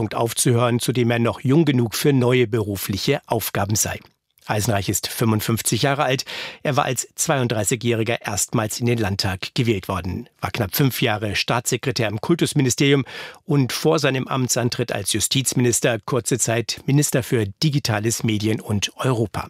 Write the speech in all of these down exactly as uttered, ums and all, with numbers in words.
Zeitpunkt aufzuhören, zu dem er noch jung genug für neue berufliche Aufgaben sei. Eisenreich ist fünfundfünfzig Jahre alt. Er war als zweiunddreißigjähriger erstmals in den Landtag gewählt worden, war knapp fünf Jahre Staatssekretär im Kultusministerium und vor seinem Amtsantritt als Justizminister kurze Zeit Minister für Digitales, Medien und Europa.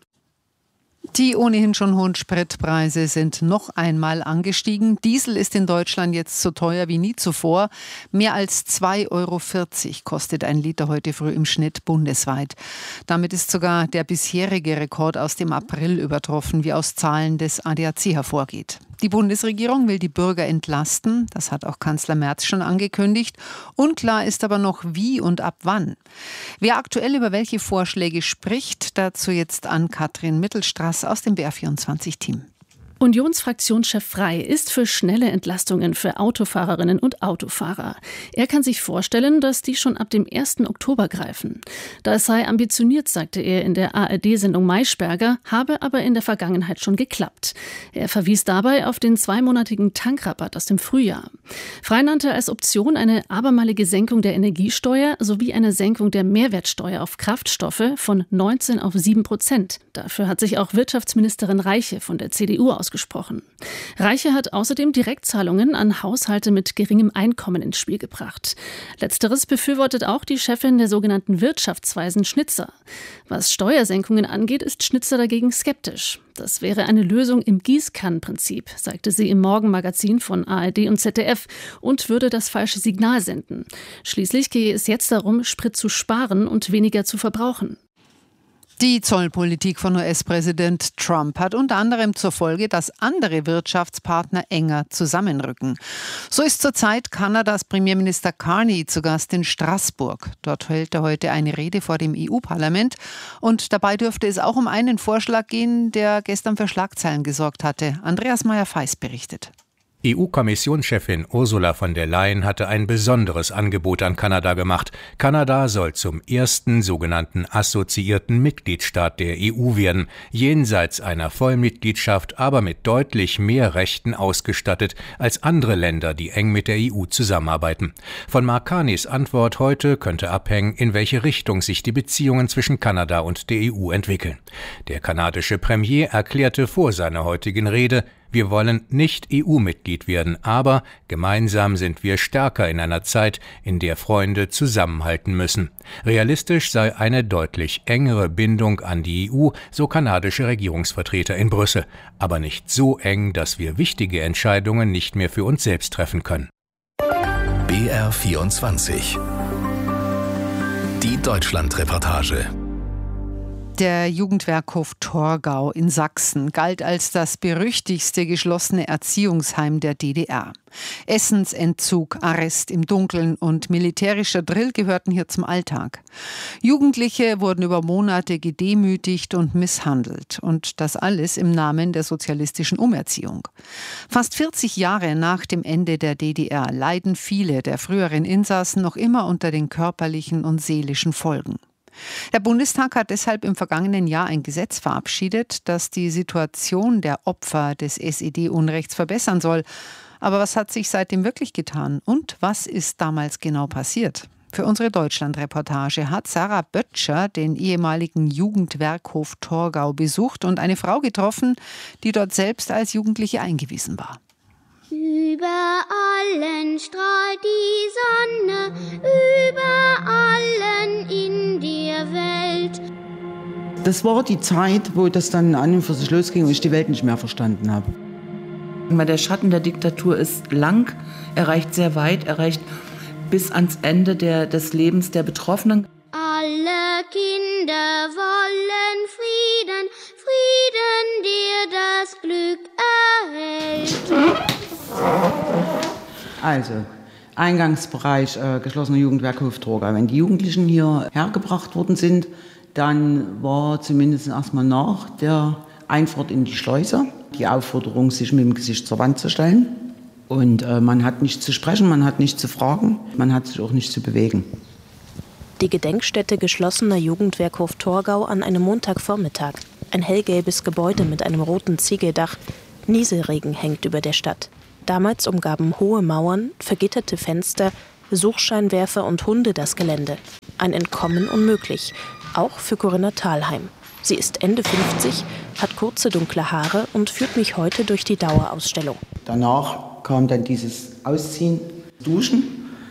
Die ohnehin schon hohen Spritpreise sind noch einmal angestiegen. Diesel ist in Deutschland jetzt so teuer wie nie zuvor. Mehr als zwei Euro vierzig kostet ein Liter heute früh im Schnitt bundesweit. Damit ist sogar der bisherige Rekord aus dem April übertroffen, wie aus Zahlen des A D A C hervorgeht. Die Bundesregierung will die Bürger entlasten. Das hat auch Kanzler Merz schon angekündigt. Unklar ist aber noch, wie und ab wann. Wer aktuell über welche Vorschläge spricht, dazu jetzt an Katrin Mittelstraß aus dem B R vierundzwanzig-Team. Unionsfraktionschef Frey ist für schnelle Entlastungen für Autofahrerinnen und Autofahrer. Er kann sich vorstellen, dass die schon ab dem ersten Oktober greifen. Das sei ambitioniert, sagte er in der A R D-Sendung Maischberger, habe aber in der Vergangenheit schon geklappt. Er verwies dabei auf den zweimonatigen Tankrabatt aus dem Frühjahr. Frey nannte als Option eine abermalige Senkung der Energiesteuer sowie eine Senkung der Mehrwertsteuer auf Kraftstoffe von neunzehn auf sieben Prozent. Dafür hat sich auch Wirtschaftsministerin Reiche von der C D U ausgesprochen. Gesprochen. Reiche hat außerdem Direktzahlungen an Haushalte mit geringem Einkommen ins Spiel gebracht. Letzteres befürwortet auch die Chefin der sogenannten Wirtschaftsweisen Schnitzer. Was Steuersenkungen angeht, ist Schnitzer dagegen skeptisch. Das wäre eine Lösung im Gießkannenprinzip, sagte sie im Morgenmagazin von A R D und Z D F und würde das falsche Signal senden. Schließlich gehe es jetzt darum, Sprit zu sparen und weniger zu verbrauchen. Die Zollpolitik von U S-Präsident Trump hat unter anderem zur Folge, dass andere Wirtschaftspartner enger zusammenrücken. So ist zurzeit Kanadas Premierminister Carney zu Gast in Straßburg. Dort hält er heute eine Rede vor dem E U-Parlament. Und dabei dürfte es auch um einen Vorschlag gehen, der gestern für Schlagzeilen gesorgt hatte. Andreas Meyer-Feist berichtet. E U-Kommissionschefin Ursula von der Leyen hatte ein besonderes Angebot an Kanada gemacht. Kanada soll zum ersten sogenannten assoziierten Mitgliedstaat der E U werden, jenseits einer Vollmitgliedschaft, aber mit deutlich mehr Rechten ausgestattet als andere Länder, die eng mit der E U zusammenarbeiten. Von Mark Carneys Antwort heute könnte abhängen, in welche Richtung sich die Beziehungen zwischen Kanada und der E U entwickeln. Der kanadische Premier erklärte vor seiner heutigen Rede: Wir wollen nicht E U-Mitglied werden, aber gemeinsam sind wir stärker in einer Zeit, in der Freunde zusammenhalten müssen. Realistisch sei eine deutlich engere Bindung an die E U, so kanadische Regierungsvertreter in Brüssel, aber nicht so eng, dass wir wichtige Entscheidungen nicht mehr für uns selbst treffen können. B R vierundzwanzig. Die Deutschland-Reportage. Der Jugendwerkhof Torgau in Sachsen galt als das berüchtigste geschlossene Erziehungsheim der D D R. Essensentzug, Arrest im Dunkeln und militärischer Drill gehörten hier zum Alltag. Jugendliche wurden über Monate gedemütigt und misshandelt. Und das alles im Namen der sozialistischen Umerziehung. Fast vierzig Jahre nach dem Ende der D D R leiden viele der früheren Insassen noch immer unter den körperlichen und seelischen Folgen. Der Bundestag hat deshalb im vergangenen Jahr ein Gesetz verabschiedet, das die Situation der Opfer des S E D-Unrechts verbessern soll. Aber was hat sich seitdem wirklich getan? Und was ist damals genau passiert? Für unsere Deutschland-Reportage hat Sarah Böttcher den ehemaligen Jugendwerkhof Torgau besucht und eine Frau getroffen, die dort selbst als Jugendliche eingewiesen war. Über allen strahlt die Sonne, über allen in der Welt. Das war die Zeit, wo das dann an und für sich losging und ich die Welt nicht mehr verstanden habe. Der Schatten der Diktatur ist lang, er reicht sehr weit, er reicht bis ans Ende der, des Lebens der Betroffenen. Alle Kinder wollen Frieden, Frieden, der das Glück erhält. Also, Eingangsbereich äh, geschlossener Jugendwerkhof Torgau. Wenn die Jugendlichen hier hergebracht worden sind, dann war zumindest erstmal nach der Einfahrt in die Schleuse die Aufforderung, sich mit dem Gesicht zur Wand zu stellen. Und äh, man hat nicht zu sprechen, man hat nicht zu fragen, man hat sich auch nicht zu bewegen. Die Gedenkstätte geschlossener Jugendwerkhof Torgau an einem Montagvormittag. Ein hellgelbes Gebäude mit einem roten Ziegeldach. Nieselregen hängt über der Stadt. Damals umgaben hohe Mauern, vergitterte Fenster Suchscheinwerfer und Hunde das Gelände. Ein Entkommen unmöglich, auch für Corinna Thalheim. Sie ist Ende fünfzig, hat kurze dunkle Haare und führt mich heute durch die Dauerausstellung. Danach kam dann dieses Ausziehen, Duschen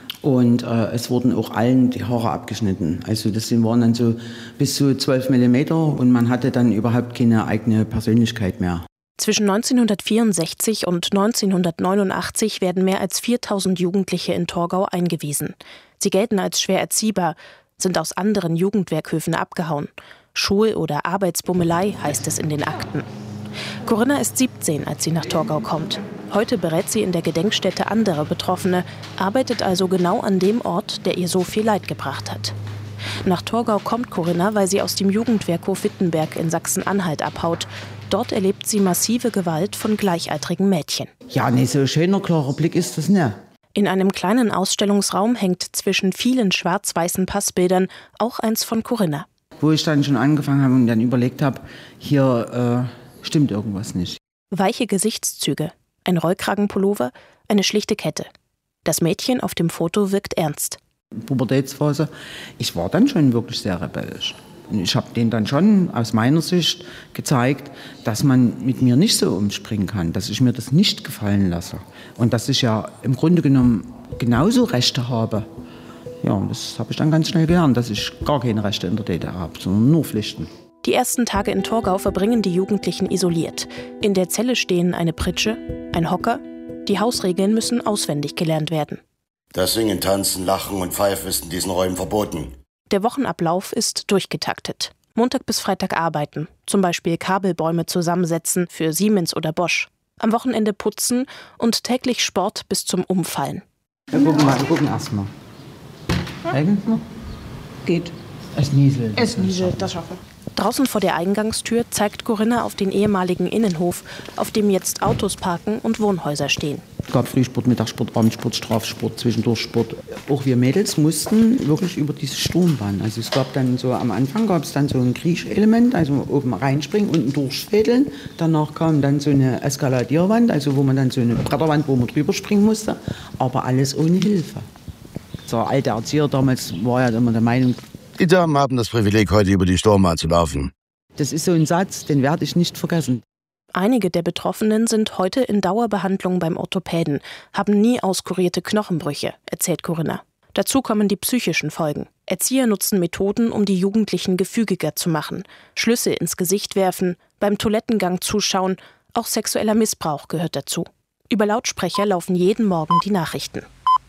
und äh, es wurden auch allen die Haare abgeschnitten. Also das waren dann so bis zu zwölf Millimeter und man hatte dann überhaupt keine eigene Persönlichkeit mehr. Zwischen neunzehnhundertvierundsechzig und neunzehnhundertneunundachtzig werden mehr als viertausend Jugendliche in Torgau eingewiesen. Sie gelten als schwer erziehbar, sind aus anderen Jugendwerkhöfen abgehauen. Schul- oder Arbeitsbummelei heißt es in den Akten. Corinna ist siebzehn, als sie nach Torgau kommt. Heute berät sie in der Gedenkstätte andere Betroffene, arbeitet also genau an dem Ort, der ihr so viel Leid gebracht hat. Nach Torgau kommt Corinna, weil sie aus dem Jugendwerkhof Wittenberg in Sachsen-Anhalt abhaut. Dort erlebt sie massive Gewalt von gleichaltrigen Mädchen. Ja, nee, so ein schöner, klarer Blick ist das nicht. In einem kleinen Ausstellungsraum hängt zwischen vielen schwarz-weißen Passbildern auch eins von Corinna. Wo ich dann schon angefangen habe und dann überlegt habe, hier äh, stimmt irgendwas nicht. Weiche Gesichtszüge, ein Rollkragenpullover, eine schlichte Kette. Das Mädchen auf dem Foto wirkt ernst. Pubertätsphase, ich war dann schon wirklich sehr rebellisch. Und ich habe denen dann schon aus meiner Sicht gezeigt, dass man mit mir nicht so umspringen kann, dass ich mir das nicht gefallen lasse. Und dass ich ja im Grunde genommen genauso Rechte habe. Ja, und das habe ich dann ganz schnell gelernt, dass ich gar keine Rechte in der D D R habe, sondern nur Pflichten. Die ersten Tage in Torgau verbringen die Jugendlichen isoliert. In der Zelle stehen eine Pritsche, ein Hocker. Die Hausregeln müssen auswendig gelernt werden. Das Singen, Tanzen, Lachen und Pfeifen ist in diesen Räumen verboten. Der Wochenablauf ist durchgetaktet. Montag bis Freitag arbeiten, zum Beispiel Kabelbäume zusammensetzen für Siemens oder Bosch. Am Wochenende putzen und täglich Sport bis zum Umfallen. Wir gucken mal, wir gucken erst mal. Eigentlich geht. Es nieselt. Es nieselt, das schaffe ich. Draußen vor der Eingangstür zeigt Corinna auf den ehemaligen Innenhof, auf dem jetzt Autos parken und Wohnhäuser stehen. Es gab Frühsport, Mittagssport, Abendsport, Strafsport, Zwischendurchsport. Auch wir Mädels mussten wirklich über diese Sturmbahn. Also es gab dann so, am Anfang gab es dann so ein Kriechelement, also oben reinspringen, unten durchfädeln. Danach kam dann so eine Eskaladierwand, also wo man dann so eine Bretterwand, wo man drüber springen musste. Aber alles ohne Hilfe. Der alte Erzieher damals war ja immer der Meinung, die Damen haben das Privileg, heute über die Sturmbahn zu laufen. Das ist so ein Satz, den werde ich nicht vergessen. Einige der Betroffenen sind heute in Dauerbehandlung beim Orthopäden, haben nie auskurierte Knochenbrüche, erzählt Corinna. Dazu kommen die psychischen Folgen. Erzieher nutzen Methoden, um die Jugendlichen gefügiger zu machen. Schlüssel ins Gesicht werfen, beim Toilettengang zuschauen, auch sexueller Missbrauch gehört dazu. Über Lautsprecher laufen jeden Morgen die Nachrichten.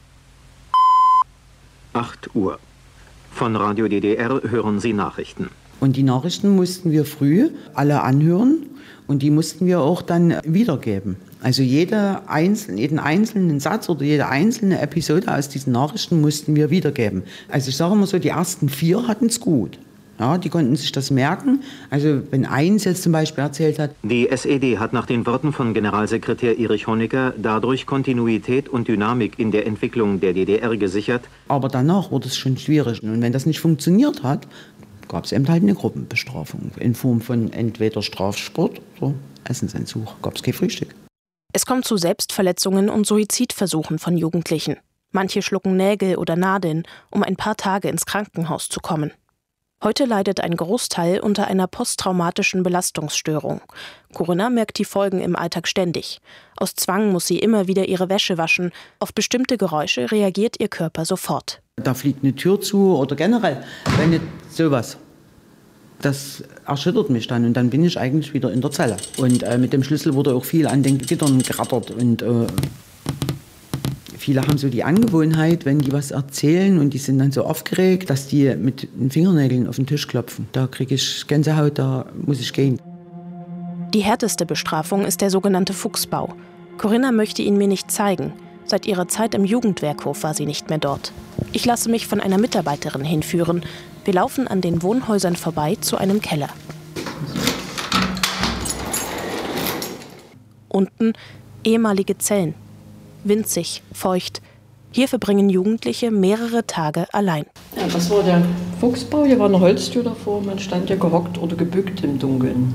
acht Uhr. Von Radio D D R hören Sie Nachrichten. Und die Nachrichten mussten wir früh alle anhören und die mussten wir auch dann wiedergeben. Also jede einzelne, jeden einzelnen Satz oder jede einzelne Episode aus diesen Nachrichten mussten wir wiedergeben. Also ich sage immer so, die ersten vier hatten es gut. Ja, die konnten sich das merken. Also wenn eins jetzt zum Beispiel erzählt hat. Die S E D hat nach den Worten von Generalsekretär Erich Honecker dadurch Kontinuität und Dynamik in der Entwicklung der D D R gesichert. Aber danach wurde es schon schwierig. Und wenn das nicht funktioniert hat, gab es eben halt eine Gruppenbestrafung in Form von entweder Strafsport oder Essensentzug. Gab es kein Frühstück. Es kommt zu Selbstverletzungen und Suizidversuchen von Jugendlichen. Manche schlucken Nägel oder Nadeln, um ein paar Tage ins Krankenhaus zu kommen. Heute leidet ein Großteil unter einer posttraumatischen Belastungsstörung. Corinna merkt die Folgen im Alltag ständig. Aus Zwang muss sie immer wieder ihre Wäsche waschen. Auf bestimmte Geräusche reagiert ihr Körper sofort. Da fliegt eine Tür zu oder generell, wenn nicht sowas. Das erschüttert mich dann und dann bin ich eigentlich wieder in der Zelle. Und äh, mit dem Schlüssel wurde auch viel an den Gittern gerattert und äh, viele haben so die Angewohnheit, wenn die was erzählen und die sind dann so aufgeregt, dass die mit den Fingernägeln auf den Tisch klopfen. Da kriege ich Gänsehaut, da muss ich gehen. Die härteste Bestrafung ist der sogenannte Fuchsbau. Corinna möchte ihn mir nicht zeigen. Seit ihrer Zeit im Jugendwerkhof war sie nicht mehr dort. Ich lasse mich von einer Mitarbeiterin hinführen. Wir laufen an den Wohnhäusern vorbei zu einem Keller. Unten ehemalige Zellen. Winzig, feucht. Hier verbringen Jugendliche mehrere Tage allein. Ja, das war der Fuchsbau. Hier war eine Holztür davor. Man stand ja gehockt oder gebückt im Dunkeln.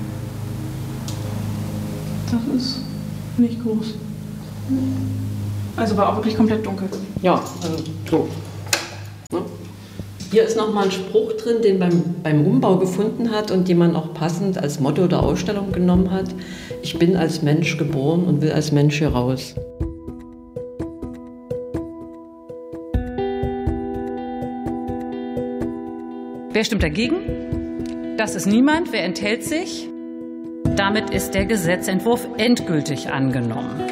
Das ist nicht groß. Also war auch wirklich komplett dunkel? Ja, also so. Ne? Hier ist nochmal ein Spruch drin, den beim, beim Umbau gefunden hat und den man auch passend als Motto der Ausstellung genommen hat. Ich bin als Mensch geboren und will als Mensch hier raus. Wer stimmt dagegen? Das ist niemand. Wer enthält sich? Damit ist der Gesetzentwurf endgültig angenommen.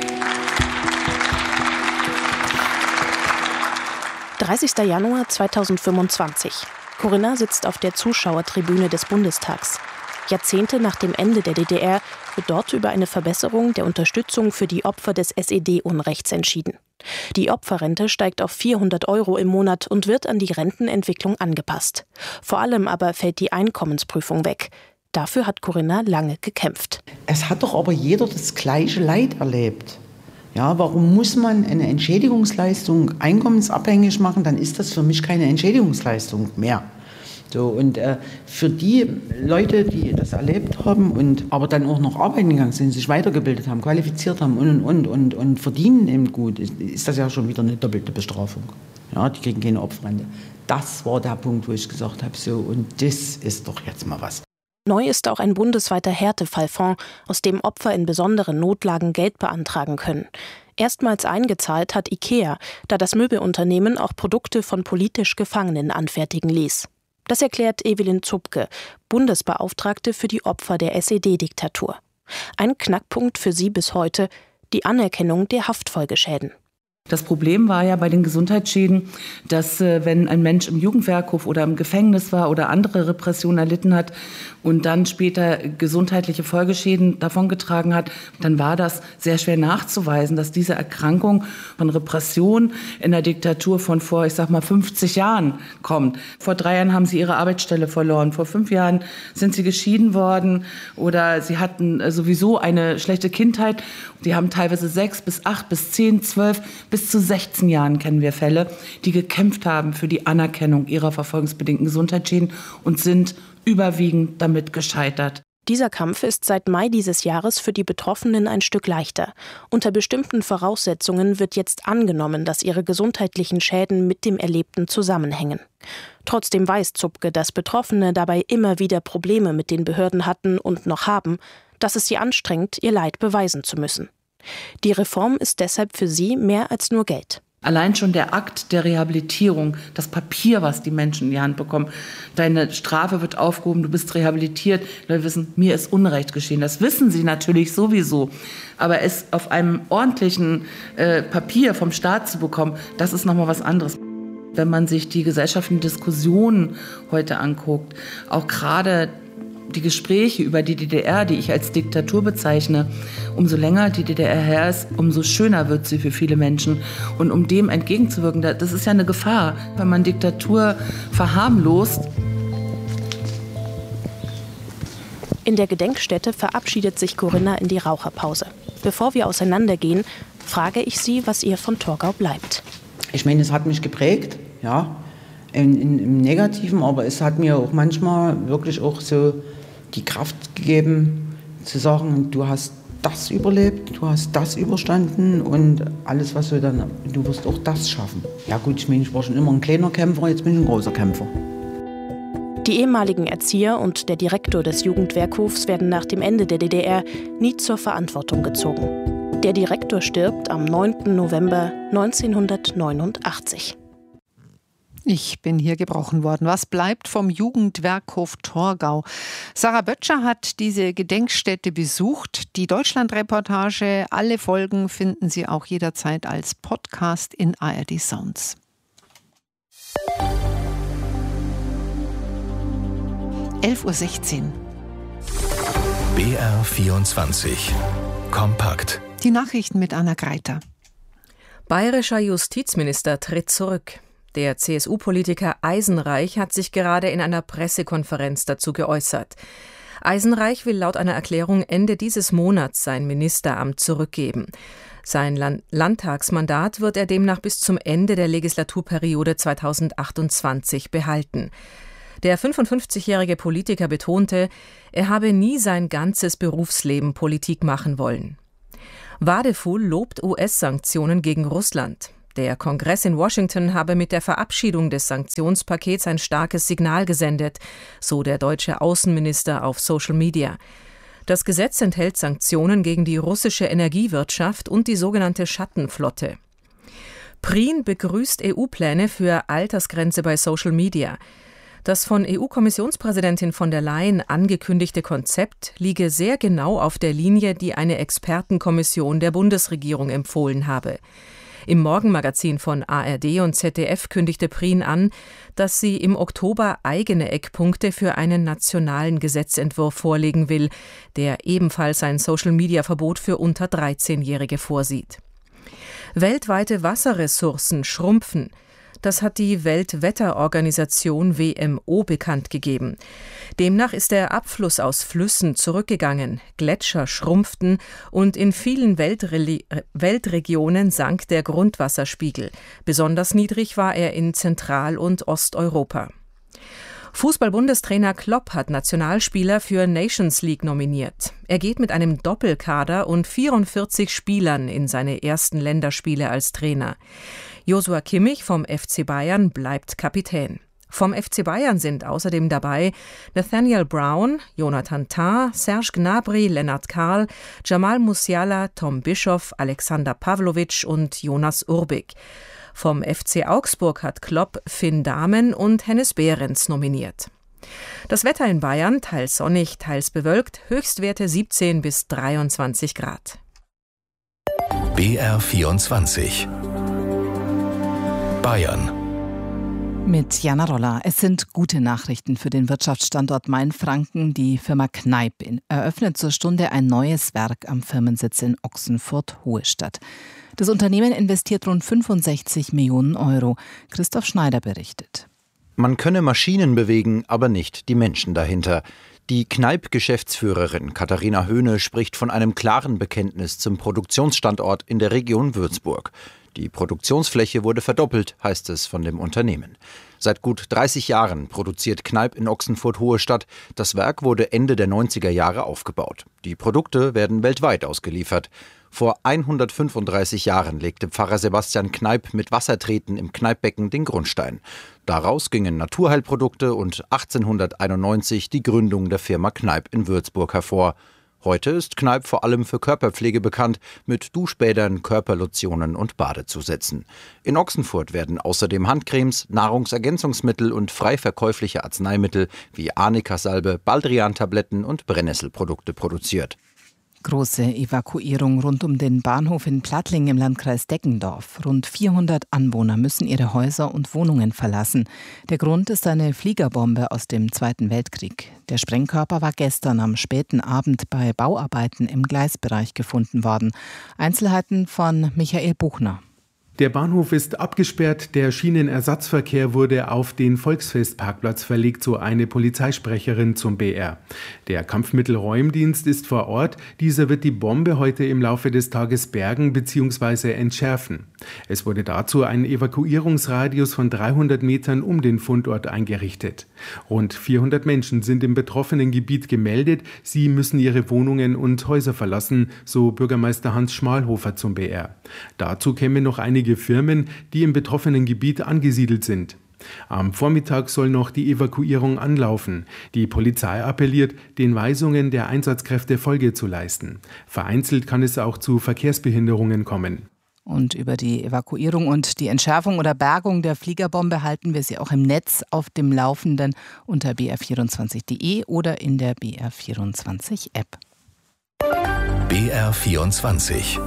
dreißigster Januar zweitausendfünfundzwanzig. Corinna sitzt auf der Zuschauertribüne des Bundestags. Jahrzehnte nach dem Ende der D D R wird dort über eine Verbesserung der Unterstützung für die Opfer des S E D-Unrechts entschieden. Die Opferrente steigt auf vierhundert Euro im Monat und wird an die Rentenentwicklung angepasst. Vor allem aber fällt die Einkommensprüfung weg. Dafür hat Corinna lange gekämpft. Es hat doch aber jeder das gleiche Leid erlebt. Ja, warum muss man eine Entschädigungsleistung einkommensabhängig machen? Dann ist das für mich keine Entschädigungsleistung mehr. So, und äh, für die Leute, die das erlebt haben und aber dann auch noch arbeiten gegangen sind, sich weitergebildet haben, qualifiziert haben und, und, und, und verdienen eben gut, ist, ist das ja schon wieder eine doppelte Bestrafung. Ja, die kriegen keine Opferrente. Das war der Punkt, wo ich gesagt habe, so, und das ist doch jetzt mal was. Neu ist auch ein bundesweiter Härtefallfonds, aus dem Opfer in besonderen Notlagen Geld beantragen können. Erstmals eingezahlt hat IKEA, da das Möbelunternehmen auch Produkte von politisch Gefangenen anfertigen ließ. Das erklärt Evelyn Zupke, Bundesbeauftragte für die Opfer der S E D-Diktatur. Ein Knackpunkt für sie bis heute: die Anerkennung der Haftfolgeschäden. Das Problem war ja bei den Gesundheitsschäden, dass äh, wenn ein Mensch im Jugendwerkhof oder im Gefängnis war oder andere Repressionen erlitten hat und dann später gesundheitliche Folgeschäden davongetragen hat, dann war das sehr schwer nachzuweisen, dass diese Erkrankung von Repression in der Diktatur von vor, ich sag mal, fünfzig Jahren kommt. Vor drei Jahren haben sie ihre Arbeitsstelle verloren, vor fünf Jahren sind sie geschieden worden oder sie hatten sowieso eine schlechte Kindheit. Die haben teilweise sechs bis acht bis zehn, zwölf bis zu sechzehn Jahren kennen wir Fälle, die gekämpft haben für die Anerkennung ihrer verfolgungsbedingten Gesundheitsschäden und sind überwiegend damit gescheitert. Dieser Kampf ist seit Mai dieses Jahres für die Betroffenen ein Stück leichter. Unter bestimmten Voraussetzungen wird jetzt angenommen, dass ihre gesundheitlichen Schäden mit dem Erlebten zusammenhängen. Trotzdem weiß Zupke, dass Betroffene dabei immer wieder Probleme mit den Behörden hatten und noch haben, dass es sie anstrengt, ihr Leid beweisen zu müssen. Die Reform ist deshalb für sie mehr als nur Geld. Allein schon der Akt der Rehabilitierung, das Papier, was die Menschen in die Hand bekommen, deine Strafe wird aufgehoben, du bist rehabilitiert, Leute wissen, mir ist Unrecht geschehen. Das wissen sie natürlich sowieso. Aber es auf einem ordentlichen äh, Papier vom Staat zu bekommen, das ist nochmal was anderes. Wenn man sich die gesellschaftlichen Diskussionen heute anguckt, auch gerade die Gespräche über die D D R, die ich als Diktatur bezeichne, umso länger die D D R her ist, umso schöner wird sie für viele Menschen. Und um dem entgegenzuwirken, das ist ja eine Gefahr, wenn man Diktatur verharmlost. In der Gedenkstätte verabschiedet sich Corinna in die Raucherpause. Bevor wir auseinandergehen, frage ich sie, was ihr von Torgau bleibt. Ich meine, es hat mich geprägt, ja, in, in, im Negativen, aber es hat mir auch manchmal wirklich auch so die Kraft gegeben, zu sagen, du hast das überlebt, du hast das überstanden und alles, was du dann, du wirst auch das schaffen. Ja gut, ich meine, ich war schon immer ein kleiner Kämpfer, jetzt bin ich ein großer Kämpfer. Die ehemaligen Erzieher und der Direktor des Jugendwerkhofs werden nach dem Ende der D D R nie zur Verantwortung gezogen. Der Direktor stirbt am neunten November neunzehnhundertneunundachtzig. Ich bin hier gebrochen worden. Was bleibt vom Jugendwerkhof Torgau? Sarah Böttcher hat diese Gedenkstätte besucht. Die Deutschlandreportage, alle Folgen finden Sie auch jederzeit als Podcast in A R D Sounds. elf Uhr sechzehn. B R vierundzwanzig. Kompakt. Die Nachrichten mit Anna Greiter. Bayerischer Justizminister tritt zurück. Der C S U-Politiker Eisenreich hat sich gerade in einer Pressekonferenz dazu geäußert. Eisenreich will laut einer Erklärung Ende dieses Monats sein Ministeramt zurückgeben. Sein Land- Landtagsmandat wird er demnach bis zum Ende der Legislaturperiode zweitausendachtundzwanzig behalten. Der fünfundfünfzigjährige Politiker betonte, er habe nie sein ganzes Berufsleben Politik machen wollen. Wadefuhl lobt U S-Sanktionen gegen Russland. Der Kongress in Washington habe mit der Verabschiedung des Sanktionspakets ein starkes Signal gesendet, so der deutsche Außenminister auf Social Media. Das Gesetz enthält Sanktionen gegen die russische Energiewirtschaft und die sogenannte Schattenflotte. Prien begrüßt E U-Pläne für Altersgrenze bei Social Media. Das von E U-Kommissionspräsidentin von der Leyen angekündigte Konzept liege sehr genau auf der Linie, die eine Expertenkommission der Bundesregierung empfohlen habe. Im Morgenmagazin von A R D und Z D F kündigte Prien an, dass sie im Oktober eigene Eckpunkte für einen nationalen Gesetzentwurf vorlegen will, der ebenfalls ein Social-Media-Verbot für unter dreizehnjährige vorsieht. Weltweite Wasserressourcen schrumpfen. Das hat die Weltwetterorganisation W M O bekannt gegeben. Demnach ist der Abfluss aus Flüssen zurückgegangen, Gletscher schrumpften und in vielen Weltre- Weltregionen sank der Grundwasserspiegel. Besonders niedrig war er in Zentral- und Osteuropa. Fußball-Bundestrainer Klopp hat Nationalspieler für Nations League nominiert. Er geht mit einem Doppelkader und vierundvierzig Spielern in seine ersten Länderspiele als Trainer. Joshua Kimmich vom F C Bayern bleibt Kapitän. Vom F C Bayern sind außerdem dabei Nathaniel Brown, Jonathan Tah, Serge Gnabry, Lennart Kahl, Jamal Musiala, Tom Bischoff, Alexander Pavlovic und Jonas Urbik. Vom F C Augsburg hat Klopp Finn Dahmen und Hennes Behrens nominiert. Das Wetter in Bayern, teils sonnig, teils bewölkt, Höchstwerte siebzehn bis dreiundzwanzig Grad. B R vierundzwanzig Bayern. Mit Jana Roller. Es sind gute Nachrichten für den Wirtschaftsstandort Mainfranken. Die Firma Kneip eröffnet zur Stunde ein neues Werk am Firmensitz in Ochsenfurt-Hohestadt. Das Unternehmen investiert rund fünfundsechzig Millionen Euro. Christoph Schneider berichtet. Man könne Maschinen bewegen, aber nicht die Menschen dahinter. Die Kneip-Geschäftsführerin Katharina Höhne spricht von einem klaren Bekenntnis zum Produktionsstandort in der Region Würzburg. Die Produktionsfläche wurde verdoppelt, heißt es von dem Unternehmen. Seit gut dreißig Jahren produziert Kneip in Ochsenfurt-Hohestadt. Das Werk wurde Ende der neunziger Jahre aufgebaut. Die Produkte werden weltweit ausgeliefert. Vor hundertfünfunddreißig Jahren legte Pfarrer Sebastian Kneip mit Wassertreten im Kneippbecken den Grundstein. Daraus gingen Naturheilprodukte und achtzehnhunderteinundneunzig die Gründung der Firma Kneip in Würzburg hervor. Heute ist Kneip vor allem für Körperpflege bekannt, mit Duschbädern, Körperlotionen und Badezusätzen. In Ochsenfurt werden außerdem Handcremes, Nahrungsergänzungsmittel und frei verkäufliche Arzneimittel wie Arnika-Salbe, Baldrian-Tabletten und Brennnesselprodukte produziert. Große Evakuierung rund um den Bahnhof in Plattling im Landkreis Deggendorf. Rund vierhundert Anwohner müssen ihre Häuser und Wohnungen verlassen. Der Grund ist eine Fliegerbombe aus dem Zweiten Weltkrieg. Der Sprengkörper war gestern am späten Abend bei Bauarbeiten im Gleisbereich gefunden worden. Einzelheiten von Michael Buchner. Der Bahnhof ist abgesperrt, der Schienenersatzverkehr wurde auf den Volksfestparkplatz verlegt, so eine Polizeisprecherin zum B R. Der Kampfmittelräumdienst ist vor Ort, dieser wird die Bombe heute im Laufe des Tages bergen bzw. entschärfen. Es wurde dazu ein Evakuierungsradius von dreihundert Metern um den Fundort eingerichtet. Rund vierhundert Menschen sind im betroffenen Gebiet gemeldet, sie müssen ihre Wohnungen und Häuser verlassen, so Bürgermeister Hans Schmalhofer zum B R. Dazu kämen noch einige Firmen, die im betroffenen Gebiet angesiedelt sind. Am Vormittag soll noch die Evakuierung anlaufen. Die Polizei appelliert, den Weisungen der Einsatzkräfte Folge zu leisten. Vereinzelt kann es auch zu Verkehrsbehinderungen kommen. Und über die Evakuierung und die Entschärfung oder Bergung der Fliegerbombe halten wir Sie auch im Netz auf dem Laufenden unter b r vierundzwanzig punkt d e oder in der B R vierundzwanzig App. B R vierundzwanzig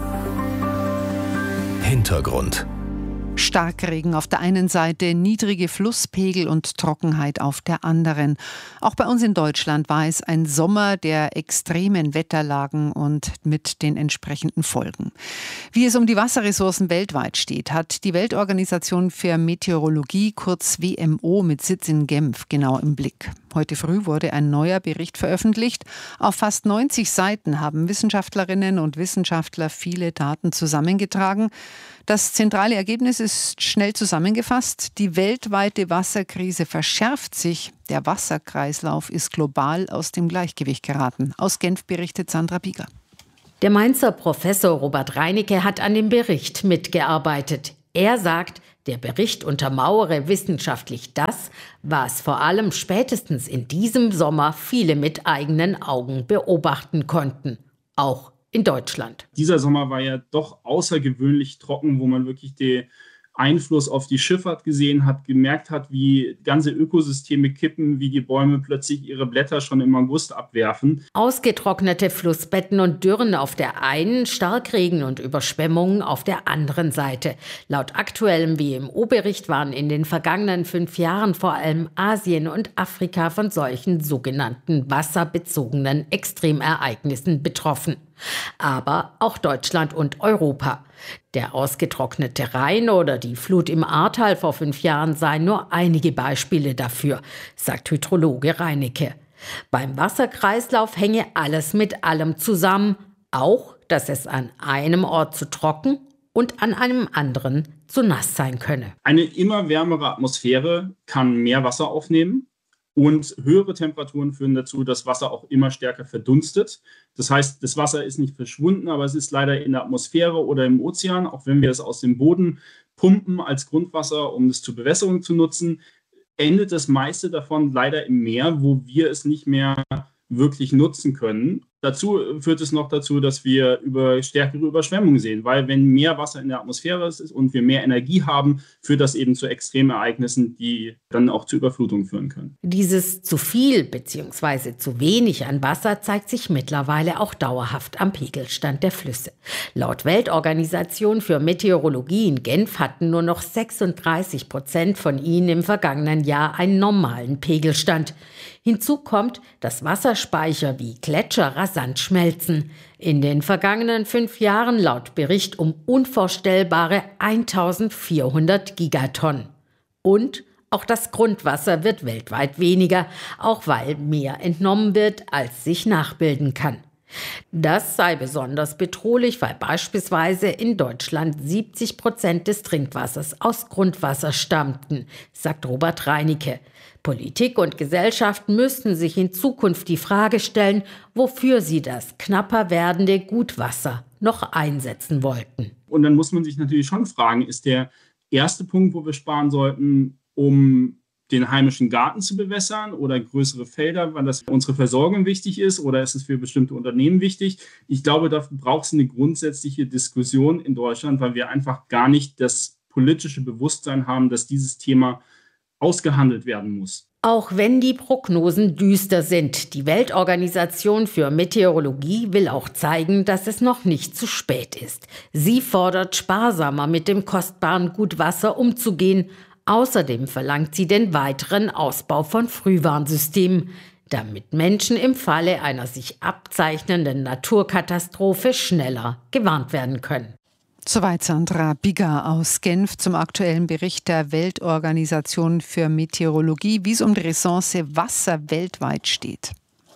Hintergrund. Starkregen auf der einen Seite, niedrige Flusspegel und Trockenheit auf der anderen. Auch bei uns in Deutschland war es ein Sommer der extremen Wetterlagen und mit den entsprechenden Folgen. Wie es um die Wasserressourcen weltweit steht, hat die Weltorganisation für Meteorologie, kurz W M O, mit Sitz in Genf genau im Blick. Heute früh wurde ein neuer Bericht veröffentlicht. Auf fast neunzig Seiten haben Wissenschaftlerinnen und Wissenschaftler viele Daten zusammengetragen. Das zentrale Ergebnis ist schnell zusammengefasst. Die weltweite Wasserkrise verschärft sich. Der Wasserkreislauf ist global aus dem Gleichgewicht geraten. Aus Genf berichtet Sandra Bieger. Der Mainzer Professor Robert Reinecke hat an dem Bericht mitgearbeitet. Er sagt, der Bericht untermauere wissenschaftlich das, was vor allem spätestens in diesem Sommer viele mit eigenen Augen beobachten konnten. Auch in Deutschland. Dieser Sommer war ja doch außergewöhnlich trocken, wo man wirklich den Einfluss auf die Schifffahrt gesehen hat, gemerkt hat, wie ganze Ökosysteme kippen, wie die Bäume plötzlich ihre Blätter schon im August abwerfen. Ausgetrocknete Flussbetten und Dürren auf der einen, Starkregen und Überschwemmungen auf der anderen Seite. Laut aktuellem W M O-Bericht waren in den vergangenen fünf Jahren vor allem Asien und Afrika von solchen sogenannten wasserbezogenen Extremereignissen betroffen. Aber auch Deutschland und Europa. Der ausgetrocknete Rhein oder die Flut im Ahrtal vor fünf Jahren seien nur einige Beispiele dafür, sagt Hydrologe Reinecke. Beim Wasserkreislauf hänge alles mit allem zusammen, auch, dass es an einem Ort zu trocken und an einem anderen zu nass sein könne. Eine immer wärmere Atmosphäre kann mehr Wasser aufnehmen. Und höhere Temperaturen führen dazu, dass Wasser auch immer stärker verdunstet. Das heißt, das Wasser ist nicht verschwunden, aber es ist leider in der Atmosphäre oder im Ozean, auch wenn wir es aus dem Boden pumpen als Grundwasser, um es zur Bewässerung zu nutzen, endet das meiste davon leider im Meer, wo wir es nicht mehr wirklich nutzen können. Dazu führt es noch dazu, dass wir über stärkere Überschwemmungen sehen, weil wenn mehr Wasser in der Atmosphäre ist und wir mehr Energie haben, führt das eben zu Extremereignissen, die dann auch zu Überflutungen führen können. Dieses zu viel bzw. zu wenig an Wasser zeigt sich mittlerweile auch dauerhaft am Pegelstand der Flüsse. Laut Weltorganisation für Meteorologie in Genf hatten nur noch sechsunddreißig Prozent von ihnen im vergangenen Jahr einen normalen Pegelstand. Hinzu kommt, dass Wasserspeicher wie Gletscher rasant schmelzen. In den vergangenen fünf Jahren laut Bericht um unvorstellbare eintausendvierhundert Gigatonnen. Und auch das Grundwasser wird weltweit weniger, auch weil mehr entnommen wird, als sich nachbilden kann. Das sei besonders bedrohlich, weil beispielsweise in Deutschland siebzig Prozent des Trinkwassers aus Grundwasser stammten, sagt Robert Reinecke. Politik und Gesellschaft müssten sich in Zukunft die Frage stellen, wofür sie das knapper werdende Gutwasser noch einsetzen wollten. Und dann muss man sich natürlich schon fragen, ist der erste Punkt, wo wir sparen sollten, um den heimischen Garten zu bewässern oder größere Felder, weil das für unsere Versorgung wichtig ist, oder ist es für bestimmte Unternehmen wichtig? Ich glaube, da braucht es eine grundsätzliche Diskussion in Deutschland, weil wir einfach gar nicht das politische Bewusstsein haben, dass dieses Thema ausgehandelt werden muss. Auch wenn die Prognosen düster sind, die Weltorganisation für Meteorologie will auch zeigen, dass es noch nicht zu spät ist. Sie fordert, sparsamer mit dem kostbaren Gutwasser umzugehen. Außerdem verlangt sie den weiteren Ausbau von Frühwarnsystemen, damit Menschen im Falle einer sich abzeichnenden Naturkatastrophe schneller gewarnt werden können. Soweit Sandra Bigger aus Genf zum aktuellen Bericht der Weltorganisation für Meteorologie, wie es um die Ressource Wasser weltweit steht.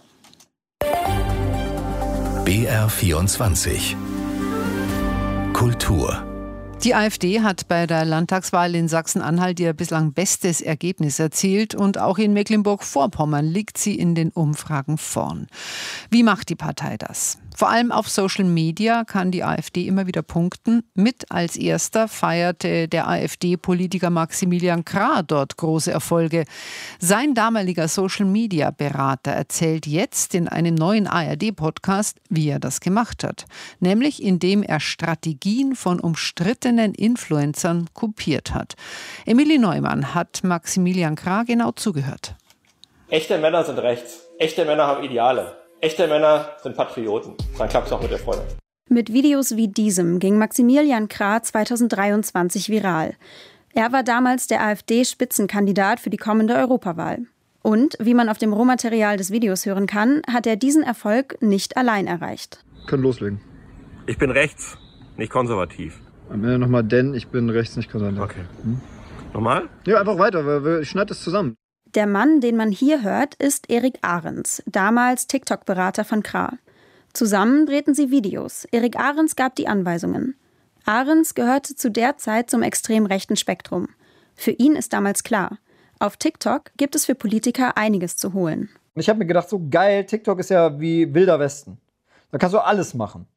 B R vierundzwanzig Kultur. Die AfD hat bei der Landtagswahl in Sachsen-Anhalt ihr bislang bestes Ergebnis erzielt und auch in Mecklenburg-Vorpommern liegt sie in den Umfragen vorn. Wie macht die Partei das? Vor allem auf Social Media kann die AfD immer wieder punkten. Mit als erster feierte der AfD-Politiker Maximilian Krah dort große Erfolge. Sein damaliger Social-Media-Berater erzählt jetzt in einem neuen A R D-Podcast, wie er das gemacht hat. Nämlich indem er Strategien von umstrittenen Influencern kopiert hat. Emilie Neumann hat Maximilian Krah genau zugehört. Echte Männer sind rechts. Echte Männer haben Ideale. Echte Männer sind Patrioten. Dann klappt es auch mit der Freundin. Mit Videos wie diesem ging Maximilian Krah zweitausenddreiundzwanzig viral. Er war damals der AfD-Spitzenkandidat für die kommende Europawahl. Und, wie man auf dem Rohmaterial des Videos hören kann, hat er diesen Erfolg nicht allein erreicht. Können loslegen. Ich bin rechts, nicht konservativ. Am Ende nochmal denn, ich bin rechts, nicht konservativ. Okay. Hm? Nochmal? Ja, einfach weiter, weil ich schneide es zusammen. Der Mann, den man hier hört, ist Erik Ahrens, damals TikTok-Berater von Krah. Zusammen drehten sie Videos. Erik Ahrens gab die Anweisungen. Ahrens gehörte zu der Zeit zum extrem rechten Spektrum. Für ihn ist damals klar, auf TikTok gibt es für Politiker einiges zu holen. Ich habe mir gedacht, so geil, TikTok ist ja wie Wilder Westen. Da kannst du alles machen.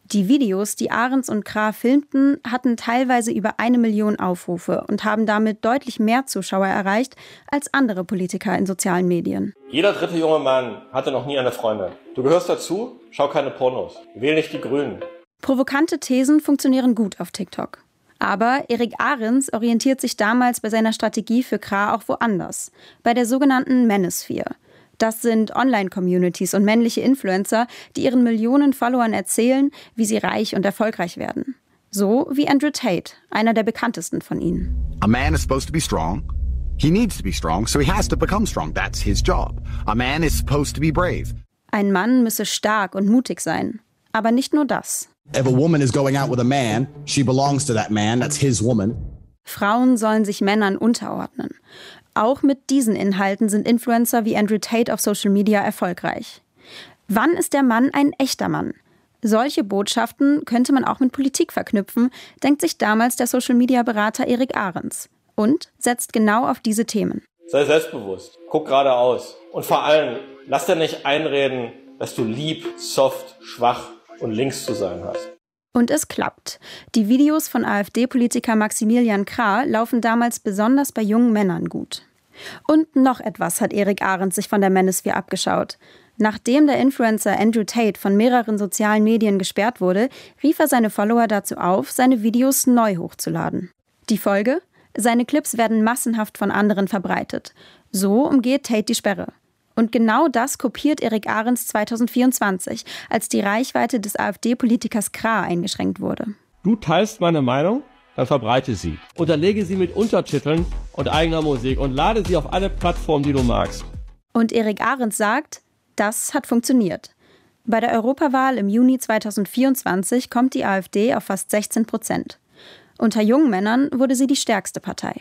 Die Videos, die Ahrens und Krah filmten, hatten teilweise über eine Million Aufrufe und haben damit deutlich mehr Zuschauer erreicht als andere Politiker in sozialen Medien. Jeder dritte junge Mann hatte noch nie eine Freundin. Du gehörst dazu? Schau keine Pornos. Wähl nicht die Grünen. Provokante Thesen funktionieren gut auf TikTok. Aber Erik Ahrens orientiert sich damals bei seiner Strategie für Krah auch woanders, bei der sogenannten Manosphere. Das sind Online-Communities und männliche Influencer, die ihren Millionen Followern erzählen, wie sie reich und erfolgreich werden. So wie Andrew Tate, einer der bekanntesten von ihnen. A man is supposed to be strong. He needs to be strong, so he has to become strong. That's his job. A man is supposed to be brave. Ein Mann müsse stark und mutig sein. Aber nicht nur das. If a woman is going out with a man, she belongs to that man. That's his woman. Frauen sollen sich Männern unterordnen. Auch mit diesen Inhalten sind Influencer wie Andrew Tate auf Social Media erfolgreich. Wann ist der Mann ein echter Mann? Solche Botschaften könnte man auch mit Politik verknüpfen, denkt sich damals der Social-Media-Berater Erik Ahrens und setzt genau auf diese Themen. Sei selbstbewusst, guck geradeaus und vor allem, lass dir nicht einreden, dass du lieb, soft, schwach und links zu sein hast. Und es klappt. Die Videos von AfD-Politiker Maximilian Krah laufen damals besonders bei jungen Männern gut. Und noch etwas hat Erik Ahrens sich von der Manosphere abgeschaut. Nachdem der Influencer Andrew Tate von mehreren sozialen Medien gesperrt wurde, rief er seine Follower dazu auf, seine Videos neu hochzuladen. Die Folge? Seine Clips werden massenhaft von anderen verbreitet. So umgeht Tate die Sperre. Und genau das kopiert Erik Ahrens zweitausendvierundzwanzig, als die Reichweite des AfD-Politikers Krah eingeschränkt wurde. Du teilst meine Meinung? Dann verbreite sie. Unterlege sie mit Untertiteln und eigener Musik und lade sie auf alle Plattformen, die du magst. Und Erik Ahrens sagt, das hat funktioniert. Bei der Europawahl im Juni zweitausendvierundzwanzig kommt die AfD auf fast sechzehn Prozent. Unter jungen Männern wurde sie die stärkste Partei.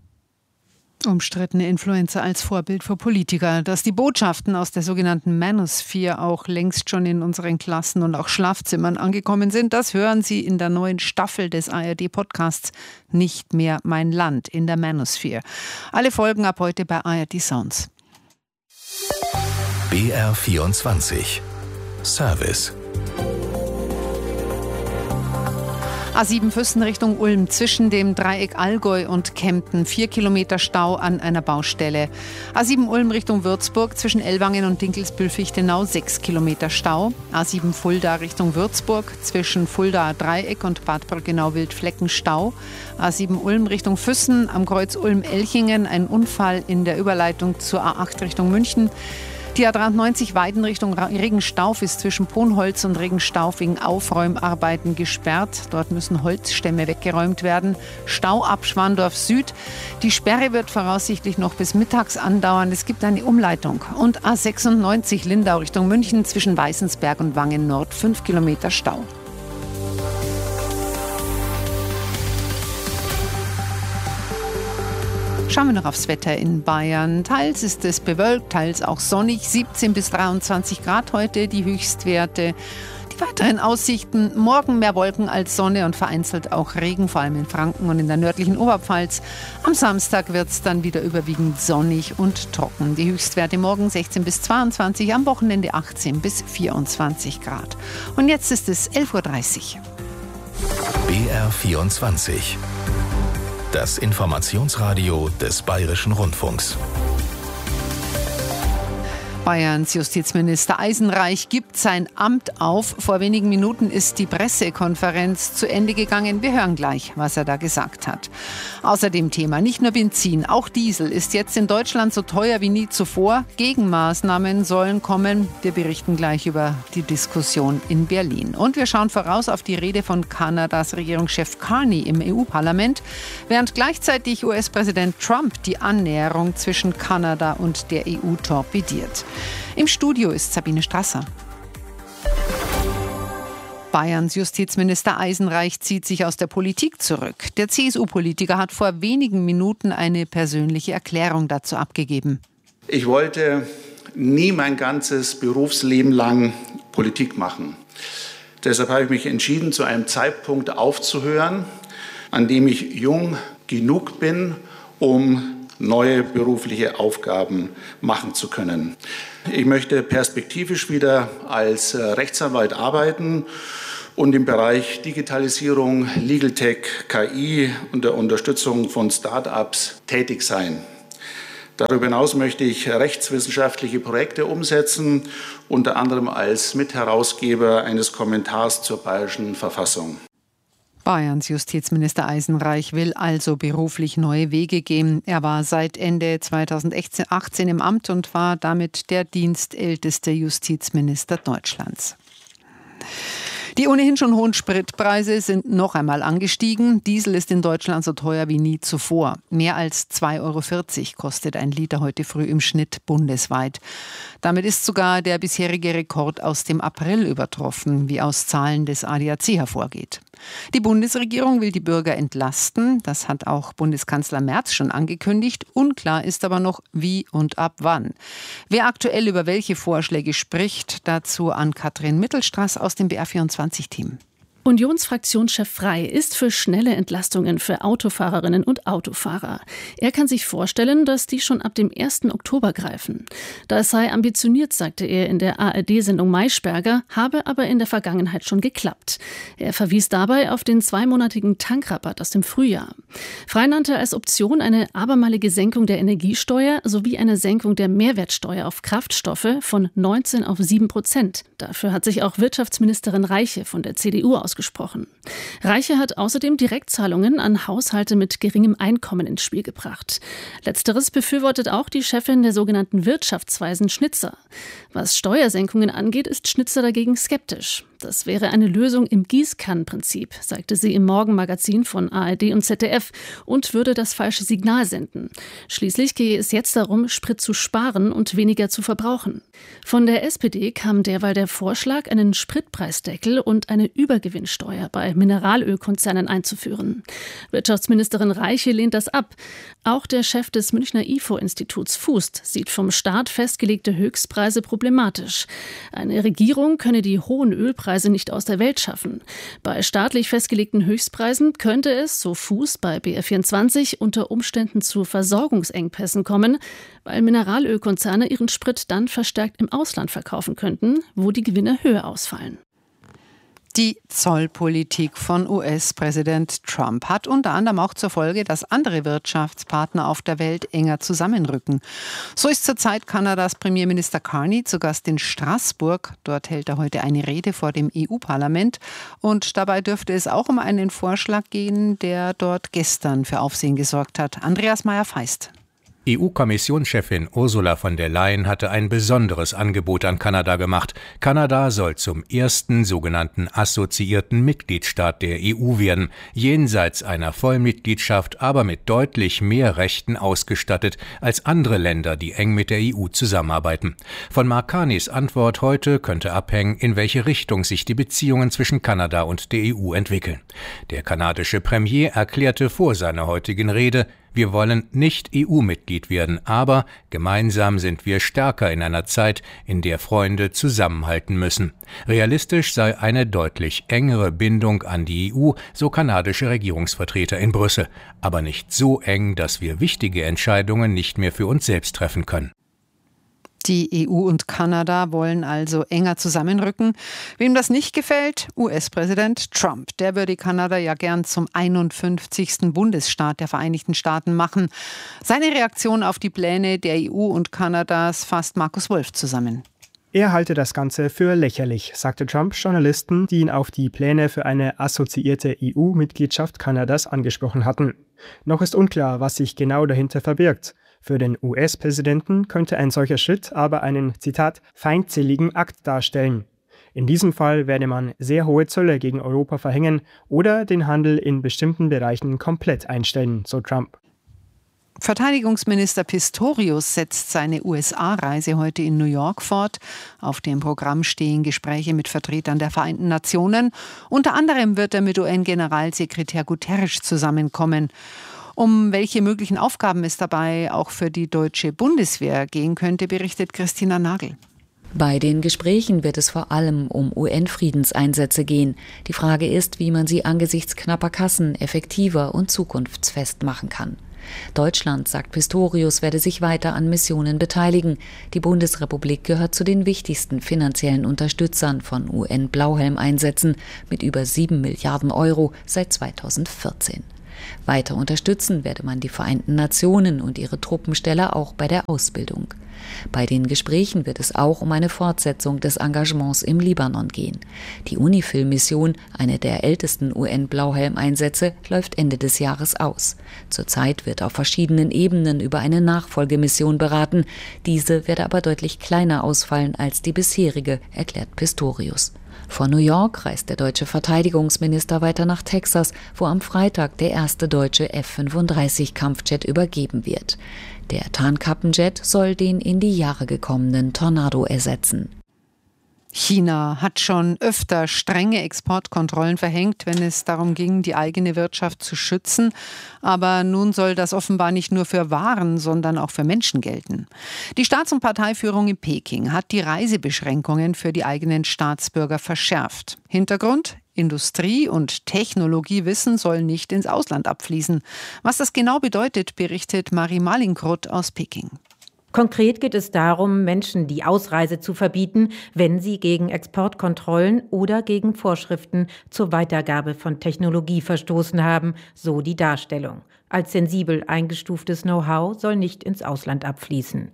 Umstrittene Influencer als Vorbild für Politiker. Dass die Botschaften aus der sogenannten Manosphere auch längst schon in unseren Klassen und auch Schlafzimmern angekommen sind, das hören Sie in der neuen Staffel des A R D-Podcasts Nicht mehr mein Land in der Manosphere. Alle Folgen ab heute bei A R D Sounds. B R vierundzwanzig Service. A sieben Füssen Richtung Ulm zwischen dem Dreieck Allgäu und Kempten. Vier Kilometer Stau an einer Baustelle. A sieben Ulm Richtung Würzburg zwischen Ellwangen und Dinkelsbühl-Fichtenau. Sechs Kilometer Stau. A sieben Fulda Richtung Würzburg zwischen Fulda Dreieck und Bad Brückenau-Wildflecken Stau. A sieben Ulm Richtung Füssen am Kreuz Ulm-Elchingen. Ein Unfall in der Überleitung zur A acht Richtung München. Die A dreiundneunzig Weiden Richtung Regenstauf ist zwischen Ponholz und Regenstauf wegen Aufräumarbeiten gesperrt. Dort müssen Holzstämme weggeräumt werden. Stau ab Schwandorf Süd. Die Sperre wird voraussichtlich noch bis mittags andauern. Es gibt eine Umleitung. Und A sechsundneunzig Lindau Richtung München zwischen Weißensberg und Wangen Nord. Fünf Kilometer Stau. Schauen wir noch aufs Wetter in Bayern. Teils ist es bewölkt, teils auch sonnig. siebzehn bis dreiundzwanzig Grad heute die Höchstwerte. Die weiteren Aussichten: morgen mehr Wolken als Sonne und vereinzelt auch Regen, vor allem in Franken und in der nördlichen Oberpfalz. Am Samstag wird es dann wieder überwiegend sonnig und trocken. Die Höchstwerte morgen sechzehn bis zweiundzwanzig, am Wochenende achtzehn bis vierundzwanzig Grad. Und jetzt ist es elf Uhr dreißig. B R vierundzwanzig. Das Informationsradio des Bayerischen Rundfunks. Bayerns Justizminister Eisenreich gibt sein Amt auf. Vor wenigen Minuten ist die Pressekonferenz zu Ende gegangen. Wir hören gleich, was er da gesagt hat. Außerdem Thema: Nicht nur Benzin, auch Diesel ist jetzt in Deutschland so teuer wie nie zuvor. Gegenmaßnahmen sollen kommen. Wir berichten gleich über die Diskussion in Berlin. Und wir schauen voraus auf die Rede von Kanadas Regierungschef Carney im E U-Parlament, während gleichzeitig U S-Präsident Trump die Annäherung zwischen Kanada und der E U torpediert. Im Studio ist Sabine Strasser. Bayerns Justizminister Eisenreich zieht sich aus der Politik zurück. Der C S U-Politiker hat vor wenigen Minuten eine persönliche Erklärung dazu abgegeben. Ich wollte nie mein ganzes Berufsleben lang Politik machen. Deshalb habe ich mich entschieden, zu einem Zeitpunkt aufzuhören, an dem ich jung genug bin, um neue berufliche Aufgaben machen zu können. Ich möchte perspektivisch wieder als Rechtsanwalt arbeiten und im Bereich Digitalisierung, Legal Tech, K I und der Unterstützung von Start-ups tätig sein. Darüber hinaus möchte ich rechtswissenschaftliche Projekte umsetzen, unter anderem als Mitherausgeber eines Kommentars zur Bayerischen Verfassung. Bayerns Justizminister Eisenreich will also beruflich neue Wege gehen. Er war seit Ende zweitausendachtzehn im Amt und war damit der dienstälteste Justizminister Deutschlands. Die ohnehin schon hohen Spritpreise sind noch einmal angestiegen. Diesel ist in Deutschland so teuer wie nie zuvor. Mehr als zwei Euro vierzig kostet ein Liter heute früh im Schnitt bundesweit. Damit ist sogar der bisherige Rekord aus dem April übertroffen, wie aus Zahlen des A D A C hervorgeht. Die Bundesregierung will die Bürger entlasten. Das hat auch Bundeskanzler Merz schon angekündigt. Unklar ist aber noch, wie und ab wann. Wer aktuell über welche Vorschläge spricht, dazu an Katrin Mittelstraß aus dem B R vierundzwanzig-Team. Unionsfraktionschef Frey ist für schnelle Entlastungen für Autofahrerinnen und Autofahrer. Er kann sich vorstellen, dass die schon ab dem ersten Oktober greifen. Das sei ambitioniert, sagte er in der A R D-Sendung Maischberger, habe aber in der Vergangenheit schon geklappt. Er verwies dabei auf den zweimonatigen Tankrabatt aus dem Frühjahr. Frey nannte als Option eine abermalige Senkung der Energiesteuer sowie eine Senkung der Mehrwertsteuer auf Kraftstoffe von neunzehn auf sieben Prozent. Dafür hat sich auch Wirtschaftsministerin Reiche von der C D U ausgesprochen. Gesprochen. Reiche hat außerdem Direktzahlungen an Haushalte mit geringem Einkommen ins Spiel gebracht. Letzteres befürwortet auch die Chefin der sogenannten Wirtschaftsweisen Schnitzer. Was Steuersenkungen angeht, ist Schnitzer dagegen skeptisch. Das wäre eine Lösung im Gießkannenprinzip, sagte sie im Morgenmagazin von A R D und Z D F und würde das falsche Signal senden. Schließlich gehe es jetzt darum, Sprit zu sparen und weniger zu verbrauchen. Von der S P D kam derweil der Vorschlag, einen Spritpreisdeckel und eine Übergewinnsteuer bei Mineralölkonzernen einzuführen. Wirtschaftsministerin Reiche lehnt das ab. Auch der Chef des Münchner I F O-Instituts Fußt sieht vom Staat festgelegte Höchstpreise problematisch. Eine Regierung könne die hohen Ölpreise nicht aus der Welt schaffen. Bei staatlich festgelegten Höchstpreisen könnte es, so Fuß bei B R vierundzwanzig, unter Umständen zu Versorgungsengpässen kommen, weil Mineralölkonzerne ihren Sprit dann verstärkt im Ausland verkaufen könnten, wo die Gewinne höher ausfallen. Die Zollpolitik von U S-Präsident Trump hat unter anderem auch zur Folge, dass andere Wirtschaftspartner auf der Welt enger zusammenrücken. So ist zurzeit Kanadas Premierminister Carney zu Gast in Straßburg. Dort hält er heute eine Rede vor dem E U-Parlament. Und dabei dürfte es auch um einen Vorschlag gehen, der dort gestern für Aufsehen gesorgt hat. Andreas Meyer-Feist. E U-Kommissionschefin Ursula von der Leyen hatte ein besonderes Angebot an Kanada gemacht. Kanada soll zum ersten sogenannten assoziierten Mitgliedstaat der E U werden, jenseits einer Vollmitgliedschaft, aber mit deutlich mehr Rechten ausgestattet als andere Länder, die eng mit der E U zusammenarbeiten. Von Mark Carneys Antwort heute könnte abhängen, in welche Richtung sich die Beziehungen zwischen Kanada und der E U entwickeln. Der kanadische Premier erklärte vor seiner heutigen Rede: Wir wollen nicht E U-Mitglied werden, aber gemeinsam sind wir stärker in einer Zeit, in der Freunde zusammenhalten müssen. Realistisch sei eine deutlich engere Bindung an die E U, so kanadische Regierungsvertreter in Brüssel, aber nicht so eng, dass wir wichtige Entscheidungen nicht mehr für uns selbst treffen können. Die E U und Kanada wollen also enger zusammenrücken. Wem das nicht gefällt? U S-Präsident Trump. Der würde Kanada ja gern zum einundfünfzigsten Bundesstaat der Vereinigten Staaten machen. Seine Reaktion auf die Pläne der E U und Kanadas fasst Markus Wolf zusammen. Er halte das Ganze für lächerlich, sagte Trump Journalisten, die ihn auf die Pläne für eine assoziierte E U-Mitgliedschaft Kanadas angesprochen hatten. Noch ist unklar, was sich genau dahinter verbirgt. Für den U S-Präsidenten könnte ein solcher Schritt aber einen, Zitat, feindseligen Akt darstellen. In diesem Fall werde man sehr hohe Zölle gegen Europa verhängen oder den Handel in bestimmten Bereichen komplett einstellen, so Trump. Verteidigungsminister Pistorius setzt seine U S A-Reise heute in New York fort. Auf dem Programm stehen Gespräche mit Vertretern der Vereinten Nationen. Unter anderem wird er mit U N-Generalsekretär Guterres zusammenkommen. Um welche möglichen Aufgaben es dabei auch für die deutsche Bundeswehr gehen könnte, berichtet Christina Nagel. Bei den Gesprächen wird es vor allem um U N-Friedenseinsätze gehen. Die Frage ist, wie man sie angesichts knapper Kassen effektiver und zukunftsfest machen kann. Deutschland, sagt Pistorius, werde sich weiter an Missionen beteiligen. Die Bundesrepublik gehört zu den wichtigsten finanziellen Unterstützern von U N-Blauhelm-Einsätzen mit über sieben Milliarden Euro seit zweitausendvierzehn. Weiter unterstützen werde man die Vereinten Nationen und ihre Truppensteller auch bei der Ausbildung. Bei den Gesprächen wird es auch um eine Fortsetzung des Engagements im Libanon gehen. Die UNIFIL-Mission, eine der ältesten U N-Blauhelm-Einsätze, läuft Ende des Jahres aus. Zurzeit wird auf verschiedenen Ebenen über eine Nachfolgemission beraten. Diese werde aber deutlich kleiner ausfallen als die bisherige, erklärt Pistorius. Von New York reist der deutsche Verteidigungsminister weiter nach Texas, wo am Freitag der erste deutsche F fünfunddreißig Kampfjet übergeben wird. Der Tarnkappenjet soll den in die Jahre gekommenen Tornado ersetzen. China hat schon öfter strenge Exportkontrollen verhängt, wenn es darum ging, die eigene Wirtschaft zu schützen. Aber nun soll das offenbar nicht nur für Waren, sondern auch für Menschen gelten. Die Staats- und Parteiführung in Peking hat die Reisebeschränkungen für die eigenen Staatsbürger verschärft. Hintergrund: Industrie- und Technologiewissen soll nicht ins Ausland abfließen. Was das genau bedeutet, berichtet Marie Malinkrut aus Peking. Konkret geht es darum, Menschen die Ausreise zu verbieten, wenn sie gegen Exportkontrollen oder gegen Vorschriften zur Weitergabe von Technologie verstoßen haben, so die Darstellung. Als sensibel eingestuftes Know-how soll nicht ins Ausland abfließen.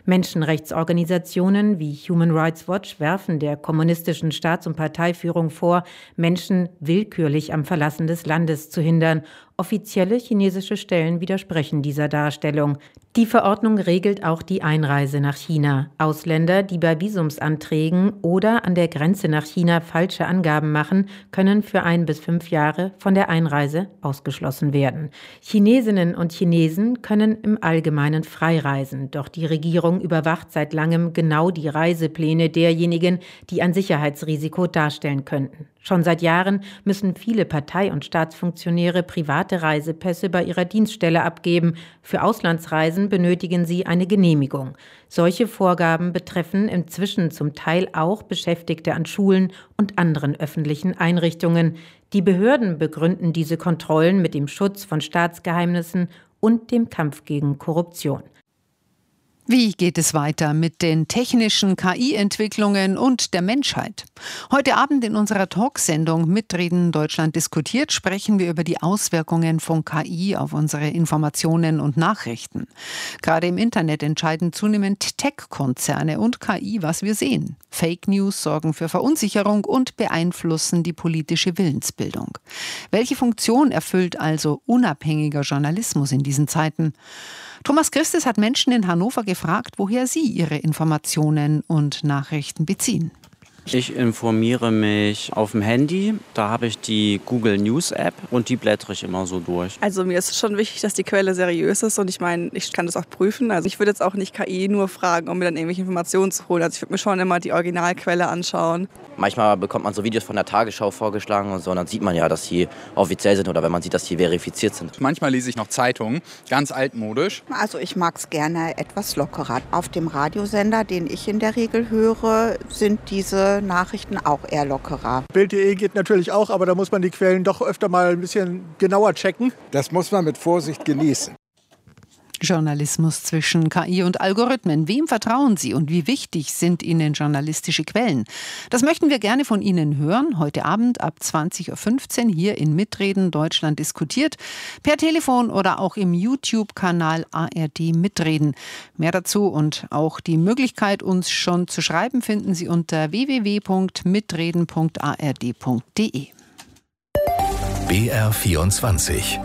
Menschenrechtsorganisationen wie Human Rights Watch werfen der kommunistischen Staats- und Parteiführung vor, Menschen willkürlich am Verlassen des Landes zu hindern. Offizielle chinesische Stellen widersprechen dieser Darstellung. Die Verordnung regelt auch die Einreise nach China. Ausländer, die bei Visumsanträgen oder an der Grenze nach China falsche Angaben machen, können für ein bis fünf Jahre von der Einreise ausgeschlossen werden. Chinesinnen und Chinesen können im Allgemeinen frei reisen, doch die Regierung überwacht seit langem genau die Reisepläne derjenigen, die ein Sicherheitsrisiko darstellen könnten. Schon seit Jahren müssen viele Partei- und Staatsfunktionäre private Reisepässe bei ihrer Dienststelle abgeben. Für Auslandsreisen benötigen sie eine Genehmigung. Solche Vorgaben betreffen inzwischen zum Teil auch Beschäftigte an Schulen und anderen öffentlichen Einrichtungen. Die Behörden begründen diese Kontrollen mit dem Schutz von Staatsgeheimnissen und dem Kampf gegen Korruption. Wie geht es weiter mit den technischen K I-Entwicklungen und der Menschheit? Heute Abend in unserer Talksendung Mitreden Deutschland diskutiert sprechen wir über die Auswirkungen von K I auf unsere Informationen und Nachrichten. Gerade im Internet entscheiden zunehmend Tech-Konzerne und K I, was wir sehen. Fake News sorgen für Verunsicherung und beeinflussen die politische Willensbildung. Welche Funktion erfüllt also unabhängiger Journalismus in diesen Zeiten? Thomas Christes hat Menschen in Hannover gefragt, woher sie ihre Informationen und Nachrichten beziehen. Ich informiere mich auf dem Handy, da habe ich die Google News App und die blättere ich immer so durch. Also mir ist es schon wichtig, dass die Quelle seriös ist und ich meine, ich kann das auch prüfen. Also ich würde jetzt auch nicht K I nur fragen, um mir dann irgendwelche Informationen zu holen. Also ich würde mir schon immer die Originalquelle anschauen. Manchmal bekommt man so Videos von der Tagesschau vorgeschlagen und so, und dann sieht man ja, dass die offiziell sind oder wenn man sieht, dass die verifiziert sind. Manchmal lese ich noch Zeitungen, ganz altmodisch. Also ich mag es gerne etwas lockerer. Auf dem Radiosender, den ich in der Regel höre, sind diese Nachrichten auch eher lockerer. Bild punkt de geht natürlich auch, aber da muss man die Quellen doch öfter mal ein bisschen genauer checken. Das muss man mit Vorsicht genießen. Journalismus zwischen K I und Algorithmen. Wem vertrauen Sie und wie wichtig sind Ihnen journalistische Quellen? Das möchten wir gerne von Ihnen hören. Heute Abend ab zwanzig Uhr fünfzehn hier in Mitreden Deutschland diskutiert. Per Telefon oder auch im YouTube-Kanal A R D Mitreden. Mehr dazu und auch die Möglichkeit, uns schon zu schreiben, finden Sie unter w w w punkt mitreden punkt a r d punkt d e. B R vierundzwanzig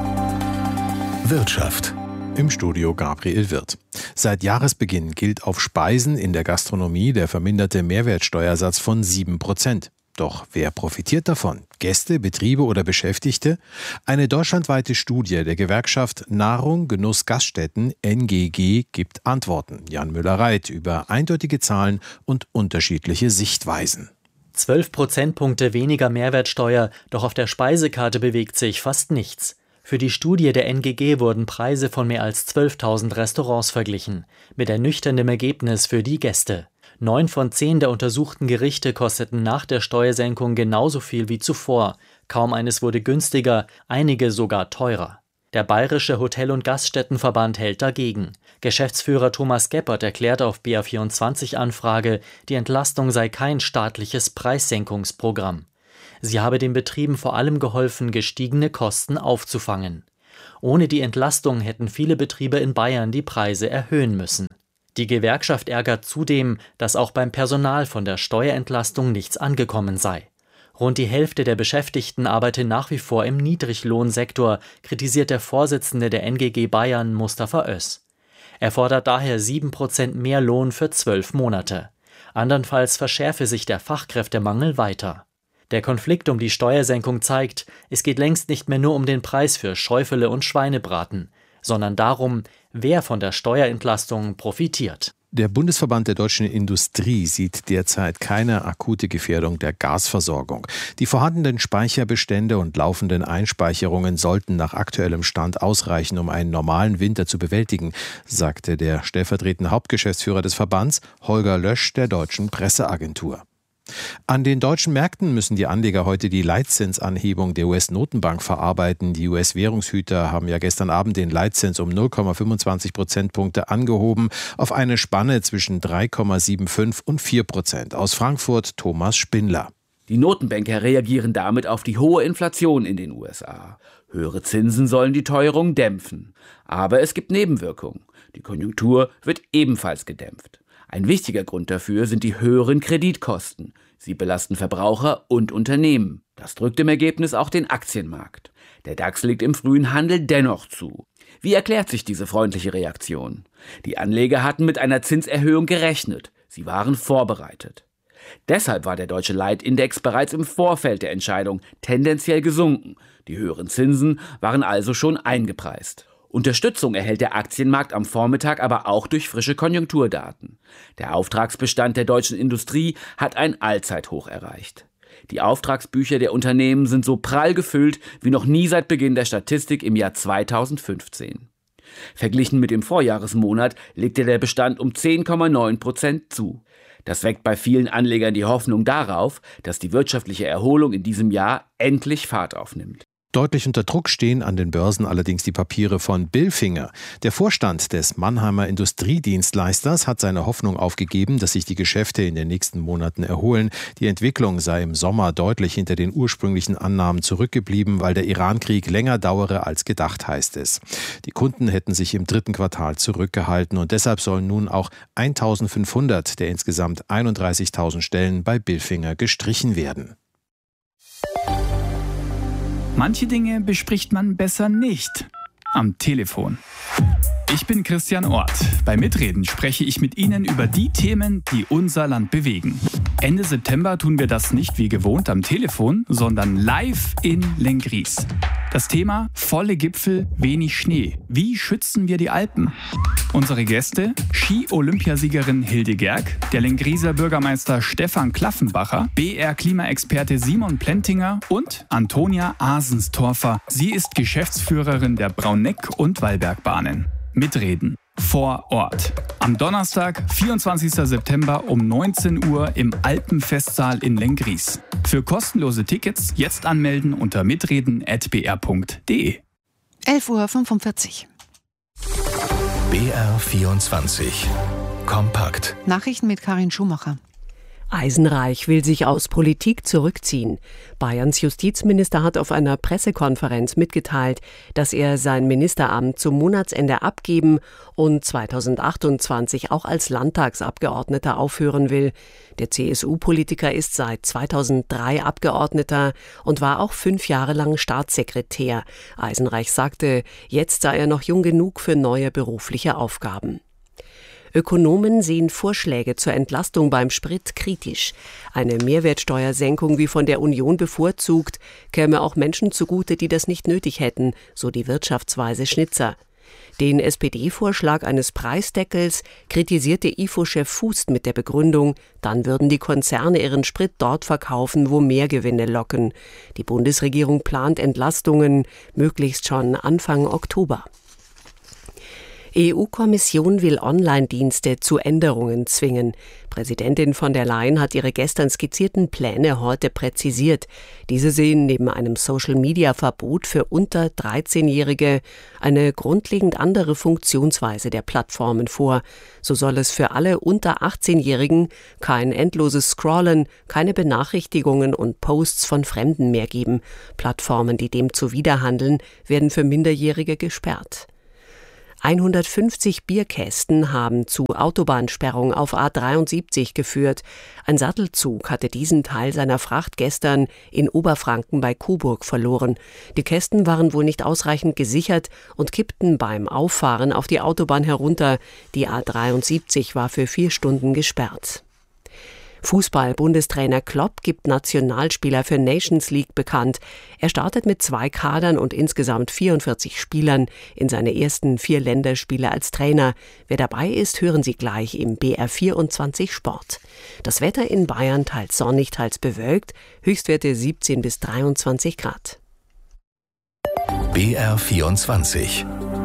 Wirtschaft. Im Studio Gabriel Wirth. Seit Jahresbeginn gilt auf Speisen in der Gastronomie der verminderte Mehrwertsteuersatz von sieben Prozent. Doch wer profitiert davon? Gäste, Betriebe oder Beschäftigte? Eine deutschlandweite Studie der Gewerkschaft Nahrung, Genuss, Gaststätten N G G gibt Antworten. Jan Müller-Reit über eindeutige Zahlen und unterschiedliche Sichtweisen. Zwölf Prozentpunkte weniger Mehrwertsteuer, doch auf der Speisekarte bewegt sich fast nichts. Für die Studie der N G G wurden Preise von mehr als zwölftausend Restaurants verglichen, mit ernüchterndem Ergebnis für die Gäste. Neun von zehn der untersuchten Gerichte kosteten nach der Steuersenkung genauso viel wie zuvor. Kaum eines wurde günstiger, einige sogar teurer. Der Bayerische Hotel- und Gaststättenverband hält dagegen. Geschäftsführer Thomas Geppert erklärt auf B R vierundzwanzig Anfrage, die Entlastung sei kein staatliches Preissenkungsprogramm. Sie habe den Betrieben vor allem geholfen, gestiegene Kosten aufzufangen. Ohne die Entlastung hätten viele Betriebe in Bayern die Preise erhöhen müssen. Die Gewerkschaft ärgert zudem, dass auch beim Personal von der Steuerentlastung nichts angekommen sei. Rund die Hälfte der Beschäftigten arbeite nach wie vor im Niedriglohnsektor, kritisiert der Vorsitzende der N G G Bayern, Mustafa Öz. Er fordert daher sieben Prozent mehr Lohn für zwölf Monate. Andernfalls verschärfe sich der Fachkräftemangel weiter. Der Konflikt um die Steuersenkung zeigt, es geht längst nicht mehr nur um den Preis für Schäufele und Schweinebraten, sondern darum, wer von der Steuerentlastung profitiert. Der Bundesverband der deutschen Industrie sieht derzeit keine akute Gefährdung der Gasversorgung. Die vorhandenen Speicherbestände und laufenden Einspeicherungen sollten nach aktuellem Stand ausreichen, um einen normalen Winter zu bewältigen, sagte der stellvertretende Hauptgeschäftsführer des Verbands, Holger Lösch, der deutschen Presseagentur. An den deutschen Märkten müssen die Anleger heute die Leitzinsanhebung der U S-Notenbank verarbeiten. Die U S-Währungshüter haben ja gestern Abend den Leitzins um null Komma fünfundzwanzig Prozentpunkte angehoben auf eine Spanne zwischen drei Komma fünfundsiebzig und vier Prozent. Aus Frankfurt Thomas Spindler. Die Notenbanker reagieren damit auf die hohe Inflation in den U S A. Höhere Zinsen sollen die Teuerung dämpfen. Aber es gibt Nebenwirkungen. Die Konjunktur wird ebenfalls gedämpft. Ein wichtiger Grund dafür sind die höheren Kreditkosten. Sie belasten Verbraucher und Unternehmen. Das drückt im Ergebnis auch den Aktienmarkt. Der DAX legt im frühen Handel dennoch zu. Wie erklärt sich diese freundliche Reaktion? Die Anleger hatten mit einer Zinserhöhung gerechnet. Sie waren vorbereitet. Deshalb war der deutsche Leitindex bereits im Vorfeld der Entscheidung tendenziell gesunken. Die höheren Zinsen waren also schon eingepreist. Unterstützung erhält der Aktienmarkt am Vormittag aber auch durch frische Konjunkturdaten. Der Auftragsbestand der deutschen Industrie hat ein Allzeithoch erreicht. Die Auftragsbücher der Unternehmen sind so prall gefüllt wie noch nie seit Beginn der Statistik im Jahr zweitausendfünfzehn. Verglichen mit dem Vorjahresmonat legte der Bestand um zehn Komma neun Prozent zu. Das weckt bei vielen Anlegern die Hoffnung darauf, dass die wirtschaftliche Erholung in diesem Jahr endlich Fahrt aufnimmt. Deutlich unter Druck stehen an den Börsen allerdings die Papiere von Bilfinger. Der Vorstand des Mannheimer Industriedienstleisters hat seine Hoffnung aufgegeben, dass sich die Geschäfte in den nächsten Monaten erholen. Die Entwicklung sei im Sommer deutlich hinter den ursprünglichen Annahmen zurückgeblieben, weil der Irankrieg länger dauere als gedacht, heißt es. Die Kunden hätten sich im dritten Quartal zurückgehalten und deshalb sollen nun auch eintausendfünfhundert der insgesamt einunddreißigtausend Stellen bei Bilfinger gestrichen werden. Manche Dinge bespricht man besser nicht am Telefon. Ich bin Christian Orth. Bei Mitreden spreche ich mit Ihnen über die Themen, die unser Land bewegen. Ende September tun wir das nicht wie gewohnt am Telefon, sondern live in Lenggries. Das Thema: volle Gipfel, wenig Schnee. Wie schützen wir die Alpen? Unsere Gäste: Ski-Olympiasiegerin Hilde Gerg, der Lengrieser Bürgermeister Stefan Klaffenbacher, B R-Klimaexperte Simon Plentinger und Antonia Asenstorfer. Sie ist Geschäftsführerin der Brauneck- und Wallbergbahnen. Mitreden vor Ort. Am Donnerstag, vierundzwanzigsten September um neunzehn Uhr im Alpenfestsaal in Lenggries. Für kostenlose Tickets jetzt anmelden unter mitreden at b r punkt d e. elf Uhr fünfundvierzig. B R vierundzwanzig. Kompakt. Nachrichten mit Karin Schumacher. Eisenreich will sich aus Politik zurückziehen. Bayerns Justizminister hat auf einer Pressekonferenz mitgeteilt, dass er sein Ministeramt zum Monatsende abgeben und zweitausendachtundzwanzig auch als Landtagsabgeordneter aufhören will. Der C S U-Politiker ist seit zweitausenddrei Abgeordneter und war auch fünf Jahre lang Staatssekretär. Eisenreich sagte, jetzt sei er noch jung genug für neue berufliche Aufgaben. Ökonomen sehen Vorschläge zur Entlastung beim Sprit kritisch. Eine Mehrwertsteuersenkung wie von der Union bevorzugt, käme auch Menschen zugute, die das nicht nötig hätten, so die Wirtschaftsweise Schnitzer. Den S P D-Vorschlag eines Preisdeckels kritisierte I F O-Chef Fußt mit der Begründung, dann würden die Konzerne ihren Sprit dort verkaufen, wo mehr Gewinne locken. Die Bundesregierung plant Entlastungen, möglichst schon Anfang Oktober. E U-Kommission will Online-Dienste zu Änderungen zwingen. Präsidentin von der Leyen hat ihre gestern skizzierten Pläne heute präzisiert. Diese sehen neben einem Social-Media-Verbot für unter dreizehnjährige eine grundlegend andere Funktionsweise der Plattformen vor. So soll es für alle unter achtzehnjährigen kein endloses Scrollen, keine Benachrichtigungen und Posts von Fremden mehr geben. Plattformen, die dem zuwiderhandeln, werden für Minderjährige gesperrt. hundertfünfzig Bierkästen haben zu Autobahnsperrung auf A dreiundsiebzig geführt. Ein Sattelzug hatte diesen Teil seiner Fracht gestern in Oberfranken bei Coburg verloren. Die Kästen waren wohl nicht ausreichend gesichert und kippten beim Auffahren auf die Autobahn herunter. Die A dreiundsiebzig war für vier Stunden gesperrt. Fußball-Bundestrainer Klopp gibt Nationalspieler für Nations League bekannt. Er startet mit zwei Kadern und insgesamt vierundvierzig Spielern in seine ersten vier Länderspiele als Trainer. Wer dabei ist, hören Sie gleich im B R vierundzwanzig Sport. Das Wetter in Bayern teils sonnig, teils bewölkt, Höchstwerte siebzehn bis dreiundzwanzig Grad. B R vierundzwanzig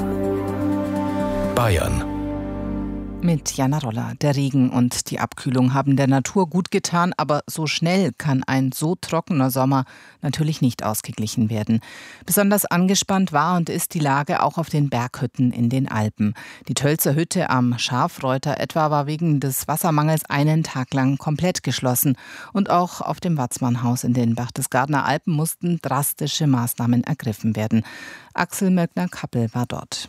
Bayern. Mit Jana Roller. Der Regen und die Abkühlung haben der Natur gut getan, aber so schnell kann ein so trockener Sommer natürlich nicht ausgeglichen werden. Besonders angespannt war und ist die Lage auch auf den Berghütten in den Alpen. Die Tölzer Hütte am Schafreuter etwa war wegen des Wassermangels einen Tag lang komplett geschlossen. Und auch auf dem Watzmannhaus in den Berchtesgadener Alpen mussten drastische Maßnahmen ergriffen werden. Axel Möckner-Kappel war dort.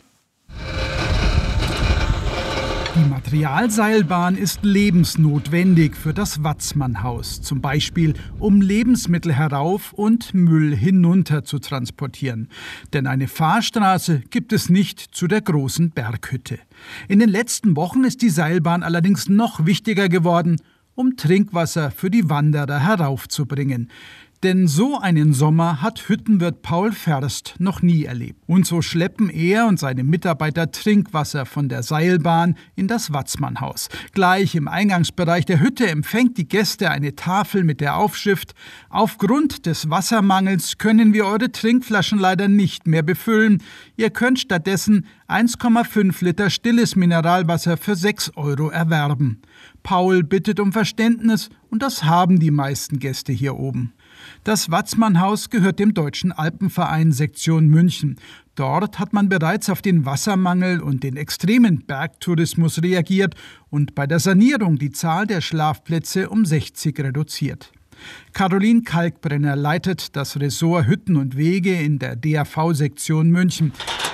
Die Materialseilbahn ist lebensnotwendig für das Watzmannhaus, zum Beispiel um Lebensmittel herauf und Müll hinunter zu transportieren. Denn eine Fahrstraße gibt es nicht zu der großen Berghütte. In den letzten Wochen ist die Seilbahn allerdings noch wichtiger geworden, um Trinkwasser für die Wanderer heraufzubringen. Denn so einen Sommer hat Hüttenwirt Paul Ferst noch nie erlebt. Und so schleppen er und seine Mitarbeiter Trinkwasser von der Seilbahn in das Watzmannhaus. Gleich im Eingangsbereich der Hütte empfängt die Gäste eine Tafel mit der Aufschrift: Aufgrund des Wassermangels können wir eure Trinkflaschen leider nicht mehr befüllen. Ihr könnt stattdessen eins Komma fünf Liter stilles Mineralwasser für sechs Euro erwerben. Paul bittet um Verständnis und das haben die meisten Gäste hier oben. Das Watzmannhaus gehört dem Deutschen Alpenverein Sektion München. Dort hat man bereits auf den Wassermangel und den extremen Bergtourismus reagiert und bei der Sanierung die Zahl der Schlafplätze um sechzig reduziert. Caroline Kalkbrenner leitet das Ressort Hütten und Wege in der D A V-Sektion München.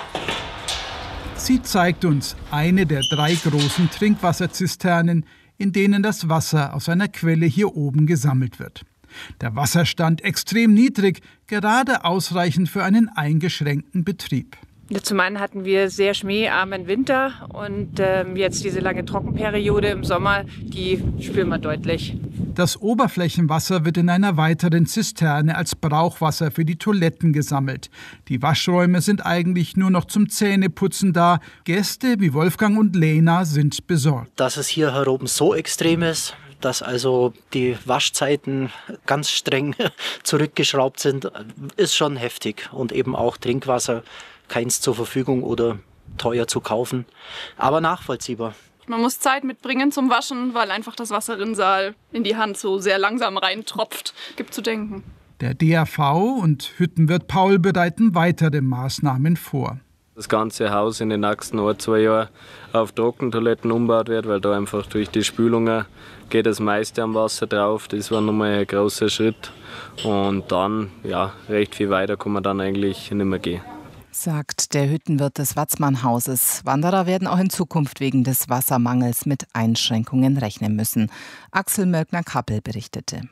Sie zeigt uns eine der drei großen Trinkwasserzisternen, in denen das Wasser aus einer Quelle hier oben gesammelt wird. Der Wasserstand extrem niedrig, gerade ausreichend für einen eingeschränkten Betrieb. Zum einen hatten wir sehr schneearmen Winter und äh, jetzt diese lange Trockenperiode im Sommer, die spüren wir deutlich. Das Oberflächenwasser wird in einer weiteren Zisterne als Brauchwasser für die Toiletten gesammelt. Die Waschräume sind eigentlich nur noch zum Zähneputzen da. Gäste wie Wolfgang und Lena sind besorgt. Dass es hier heroben so extrem ist, dass also die Waschzeiten ganz streng zurückgeschraubt sind, ist schon heftig. Und eben auch Trinkwasser, keins zur Verfügung oder teuer zu kaufen, aber nachvollziehbar. Man muss Zeit mitbringen zum Waschen, weil einfach das Wasserrinnsal in die Hand so sehr langsam reintropft. Gibt zu denken. Der D A V und Hüttenwirt Paul bereiten weitere Maßnahmen vor. Das ganze Haus in den nächsten ein, zwei Jahren auf Trockentoiletten umgebaut wird, weil da einfach durch die Spülungen geht das meiste am Wasser drauf. Das war nochmal ein großer Schritt. Und dann, ja, recht viel weiter kann man dann eigentlich nicht mehr gehen. Sagt der Hüttenwirt des Watzmannhauses. Wanderer werden auch in Zukunft wegen des Wassermangels mit Einschränkungen rechnen müssen. Axel Möckner-Kappel berichtete.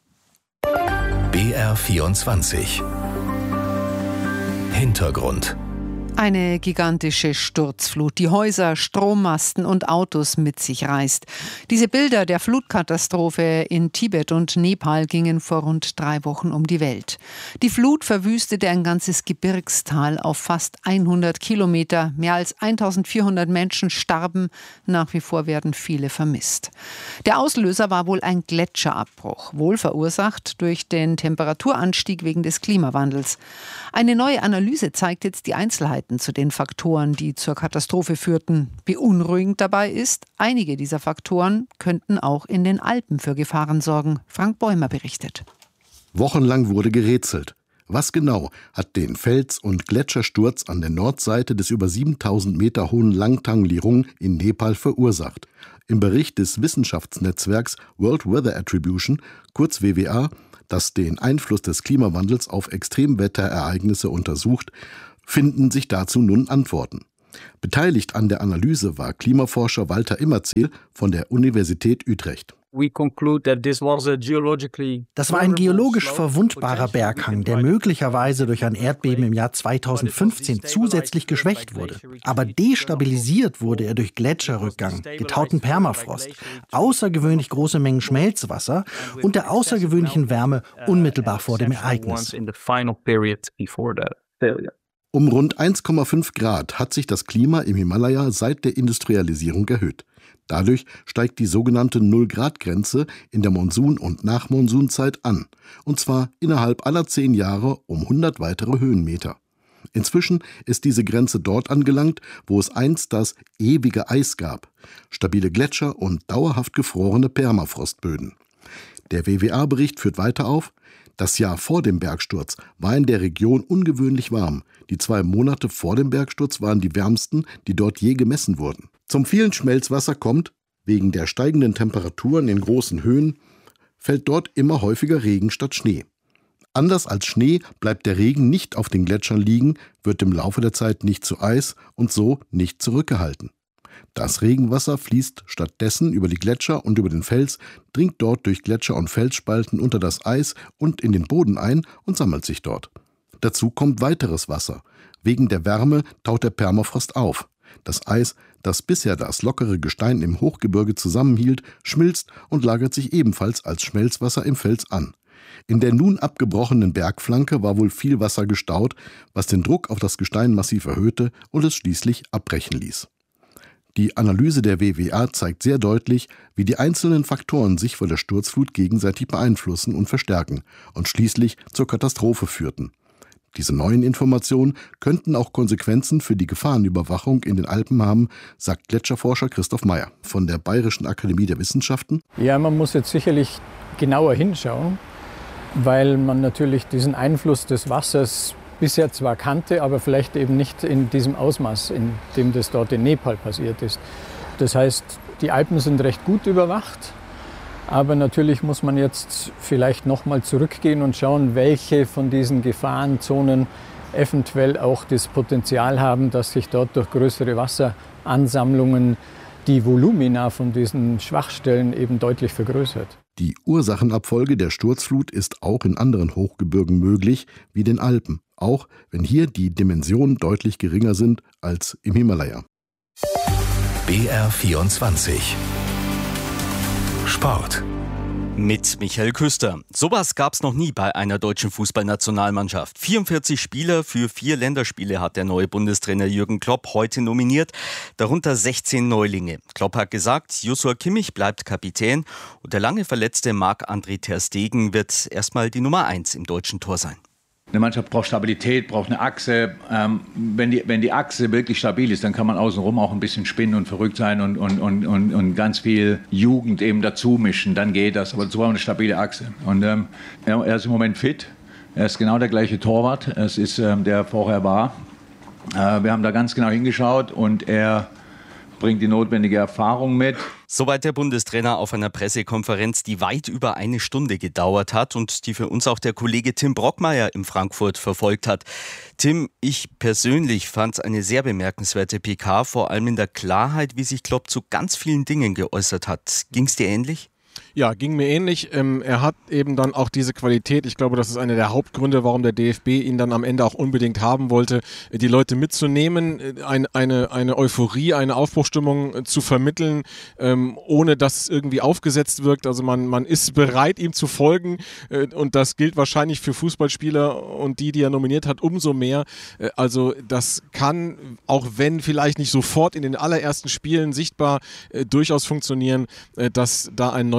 B R vierundzwanzig Hintergrund. Eine gigantische Sturzflut, die Häuser, Strommasten und Autos mit sich reißt. Diese Bilder der Flutkatastrophe in Tibet und Nepal gingen vor rund drei Wochen um die Welt. Die Flut verwüstete ein ganzes Gebirgstal auf fast hundert Kilometer. Mehr als eintausendvierhundert Menschen starben. Nach wie vor werden viele vermisst. Der Auslöser war wohl ein Gletscherabbruch, wohl verursacht durch den Temperaturanstieg wegen des Klimawandels. Eine neue Analyse zeigt jetzt die Einzelheiten zählten zu den Faktoren, die zur Katastrophe führten. Beunruhigend dabei ist, einige dieser Faktoren könnten auch in den Alpen für Gefahren sorgen. Frank Bäumer berichtet. Wochenlang wurde gerätselt. Was genau hat den Fels- und Gletschersturz an der Nordseite des über siebentausend Meter hohen Langtang Lirung in Nepal verursacht? Im Bericht des Wissenschaftsnetzwerks World Weather Attribution, kurz W W A, das den Einfluss des Klimawandels auf Extremwetterereignisse untersucht, finden sich dazu nun Antworten. Beteiligt an der Analyse war Klimaforscher Walter Immerzeel von der Universität Utrecht. Das war ein geologisch verwundbarer Berghang, der möglicherweise durch ein Erdbeben im Jahr zweitausendfünfzehn zusätzlich geschwächt wurde. Aber destabilisiert wurde er durch Gletscherrückgang, getauten Permafrost, außergewöhnlich große Mengen Schmelzwasser und der außergewöhnlichen Wärme unmittelbar vor dem Ereignis. Um rund eins Komma fünf Grad hat sich das Klima im Himalaya seit der Industrialisierung erhöht. Dadurch steigt die sogenannte Null-Grad-Grenze in der Monsun- und Nachmonsunzeit an. Und zwar innerhalb aller zehn Jahre um hundert weitere Höhenmeter. Inzwischen ist diese Grenze dort angelangt, wo es einst das ewige Eis gab. Stabile Gletscher und dauerhaft gefrorene Permafrostböden. Der W W A-Bericht führt weiter auf: Das Jahr vor dem Bergsturz war in der Region ungewöhnlich warm. Die zwei Monate vor dem Bergsturz waren die wärmsten, die dort je gemessen wurden. Zum vielen Schmelzwasser kommt, wegen der steigenden Temperaturen in großen Höhen, fällt dort immer häufiger Regen statt Schnee. Anders als Schnee bleibt der Regen nicht auf den Gletschern liegen, wird im Laufe der Zeit nicht zu Eis und so nicht zurückgehalten. Das Regenwasser fließt stattdessen über die Gletscher und über den Fels, dringt dort durch Gletscher- und Felsspalten unter das Eis und in den Boden ein und sammelt sich dort. Dazu kommt weiteres Wasser. Wegen der Wärme taut der Permafrost auf. Das Eis, das bisher das lockere Gestein im Hochgebirge zusammenhielt, schmilzt und lagert sich ebenfalls als Schmelzwasser im Fels an. In der nun abgebrochenen Bergflanke war wohl viel Wasser gestaut, was den Druck auf das Gestein massiv erhöhte und es schließlich abbrechen ließ. Die Analyse der W W A zeigt sehr deutlich, wie die einzelnen Faktoren sich vor der Sturzflut gegenseitig beeinflussen und verstärken und schließlich zur Katastrophe führten. Diese neuen Informationen könnten auch Konsequenzen für die Gefahrenüberwachung in den Alpen haben, sagt Gletscherforscher Christoph Meyer von der Bayerischen Akademie der Wissenschaften. Ja, man muss jetzt sicherlich genauer hinschauen, weil man natürlich diesen Einfluss des Wassers bisher zwar kannte, aber vielleicht eben nicht in diesem Ausmaß, in dem das dort in Nepal passiert ist. Das heißt, die Alpen sind recht gut überwacht. Aber natürlich muss man jetzt vielleicht noch mal zurückgehen und schauen, welche von diesen Gefahrenzonen eventuell auch das Potenzial haben, dass sich dort durch größere Wasseransammlungen die Volumina von diesen Schwachstellen eben deutlich vergrößert. Die Ursachenabfolge der Sturzflut ist auch in anderen Hochgebirgen möglich, wie den Alpen, auch wenn hier die Dimensionen deutlich geringer sind als im Himalaya. B R vierundzwanzig Sport. Mit Michael Küster. Sowas gab's noch nie bei einer deutschen Fußballnationalmannschaft. vierundvierzig Spieler für vier Länderspiele hat der neue Bundestrainer Jürgen Klopp heute nominiert, darunter sechzehn Neulinge. Klopp hat gesagt, Joshua Kimmich bleibt Kapitän und der lange verletzte Marc-André ter Stegen wird erstmal die Nummer eins im deutschen Tor sein. Eine Mannschaft braucht Stabilität, braucht eine Achse. Ähm, wenn, die, wenn die Achse wirklich stabil ist, dann kann man außenrum auch ein bisschen spinnen und verrückt sein und, und, und, und, und ganz viel Jugend eben dazu mischen. Dann geht das. Aber so brauchen wir eine stabile Achse. Und ähm, er, er ist im Moment fit. Er ist genau der gleiche Torwart, es ist, ähm, der vorher war. Äh, wir haben da ganz genau hingeschaut und er bringt die notwendige Erfahrung mit. Soweit der Bundestrainer auf einer Pressekonferenz, die weit über eine Stunde gedauert hat und die für uns auch der Kollege Tim Brockmeier in Frankfurt verfolgt hat. Tim, ich persönlich fand es eine sehr bemerkenswerte P K, vor allem in der Klarheit, wie sich Klopp zu ganz vielen Dingen geäußert hat. Ging es dir ähnlich? Ja, ging mir ähnlich. Ähm, er hat eben dann auch diese Qualität. Ich glaube, das ist einer der Hauptgründe, warum der D F B ihn dann am Ende auch unbedingt haben wollte, die Leute mitzunehmen, ein, eine, eine Euphorie, eine Aufbruchstimmung zu vermitteln, ähm, ohne dass es irgendwie aufgesetzt wirkt. Also man, man ist bereit, ihm zu folgen äh, und das gilt wahrscheinlich für Fußballspieler und die, die er nominiert hat, umso mehr. Äh, also das kann, auch wenn vielleicht nicht sofort in den allerersten Spielen sichtbar, äh, durchaus funktionieren, äh, dass da ein neuer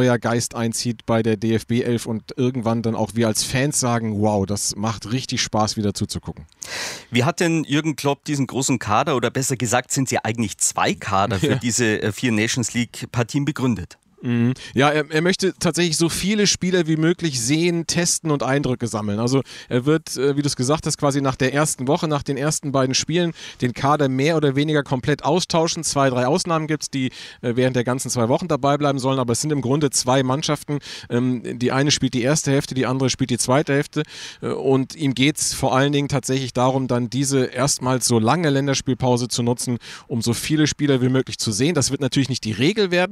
neuer Geist einzieht bei der D F B elf und irgendwann dann auch wir als Fans sagen, wow, das macht richtig Spaß, wieder zuzugucken. Wie hat denn Jürgen Klopp diesen großen Kader, oder besser gesagt, sind sie eigentlich zwei Kader für ja. diese vier Nations League-Partien begründet? Ja, er, er möchte tatsächlich so viele Spieler wie möglich sehen, testen und Eindrücke sammeln. Also er wird, wie du es gesagt hast, quasi nach der ersten Woche, nach den ersten beiden Spielen den Kader mehr oder weniger komplett austauschen. Zwei, drei Ausnahmen gibt es, die während der ganzen zwei Wochen dabei bleiben sollen, aber es sind im Grunde zwei Mannschaften. Die eine spielt die erste Hälfte, die andere spielt die zweite Hälfte, und ihm geht es vor allen Dingen tatsächlich darum, dann diese erstmals so lange Länderspielpause zu nutzen, um so viele Spieler wie möglich zu sehen. Das wird natürlich nicht die Regel werden.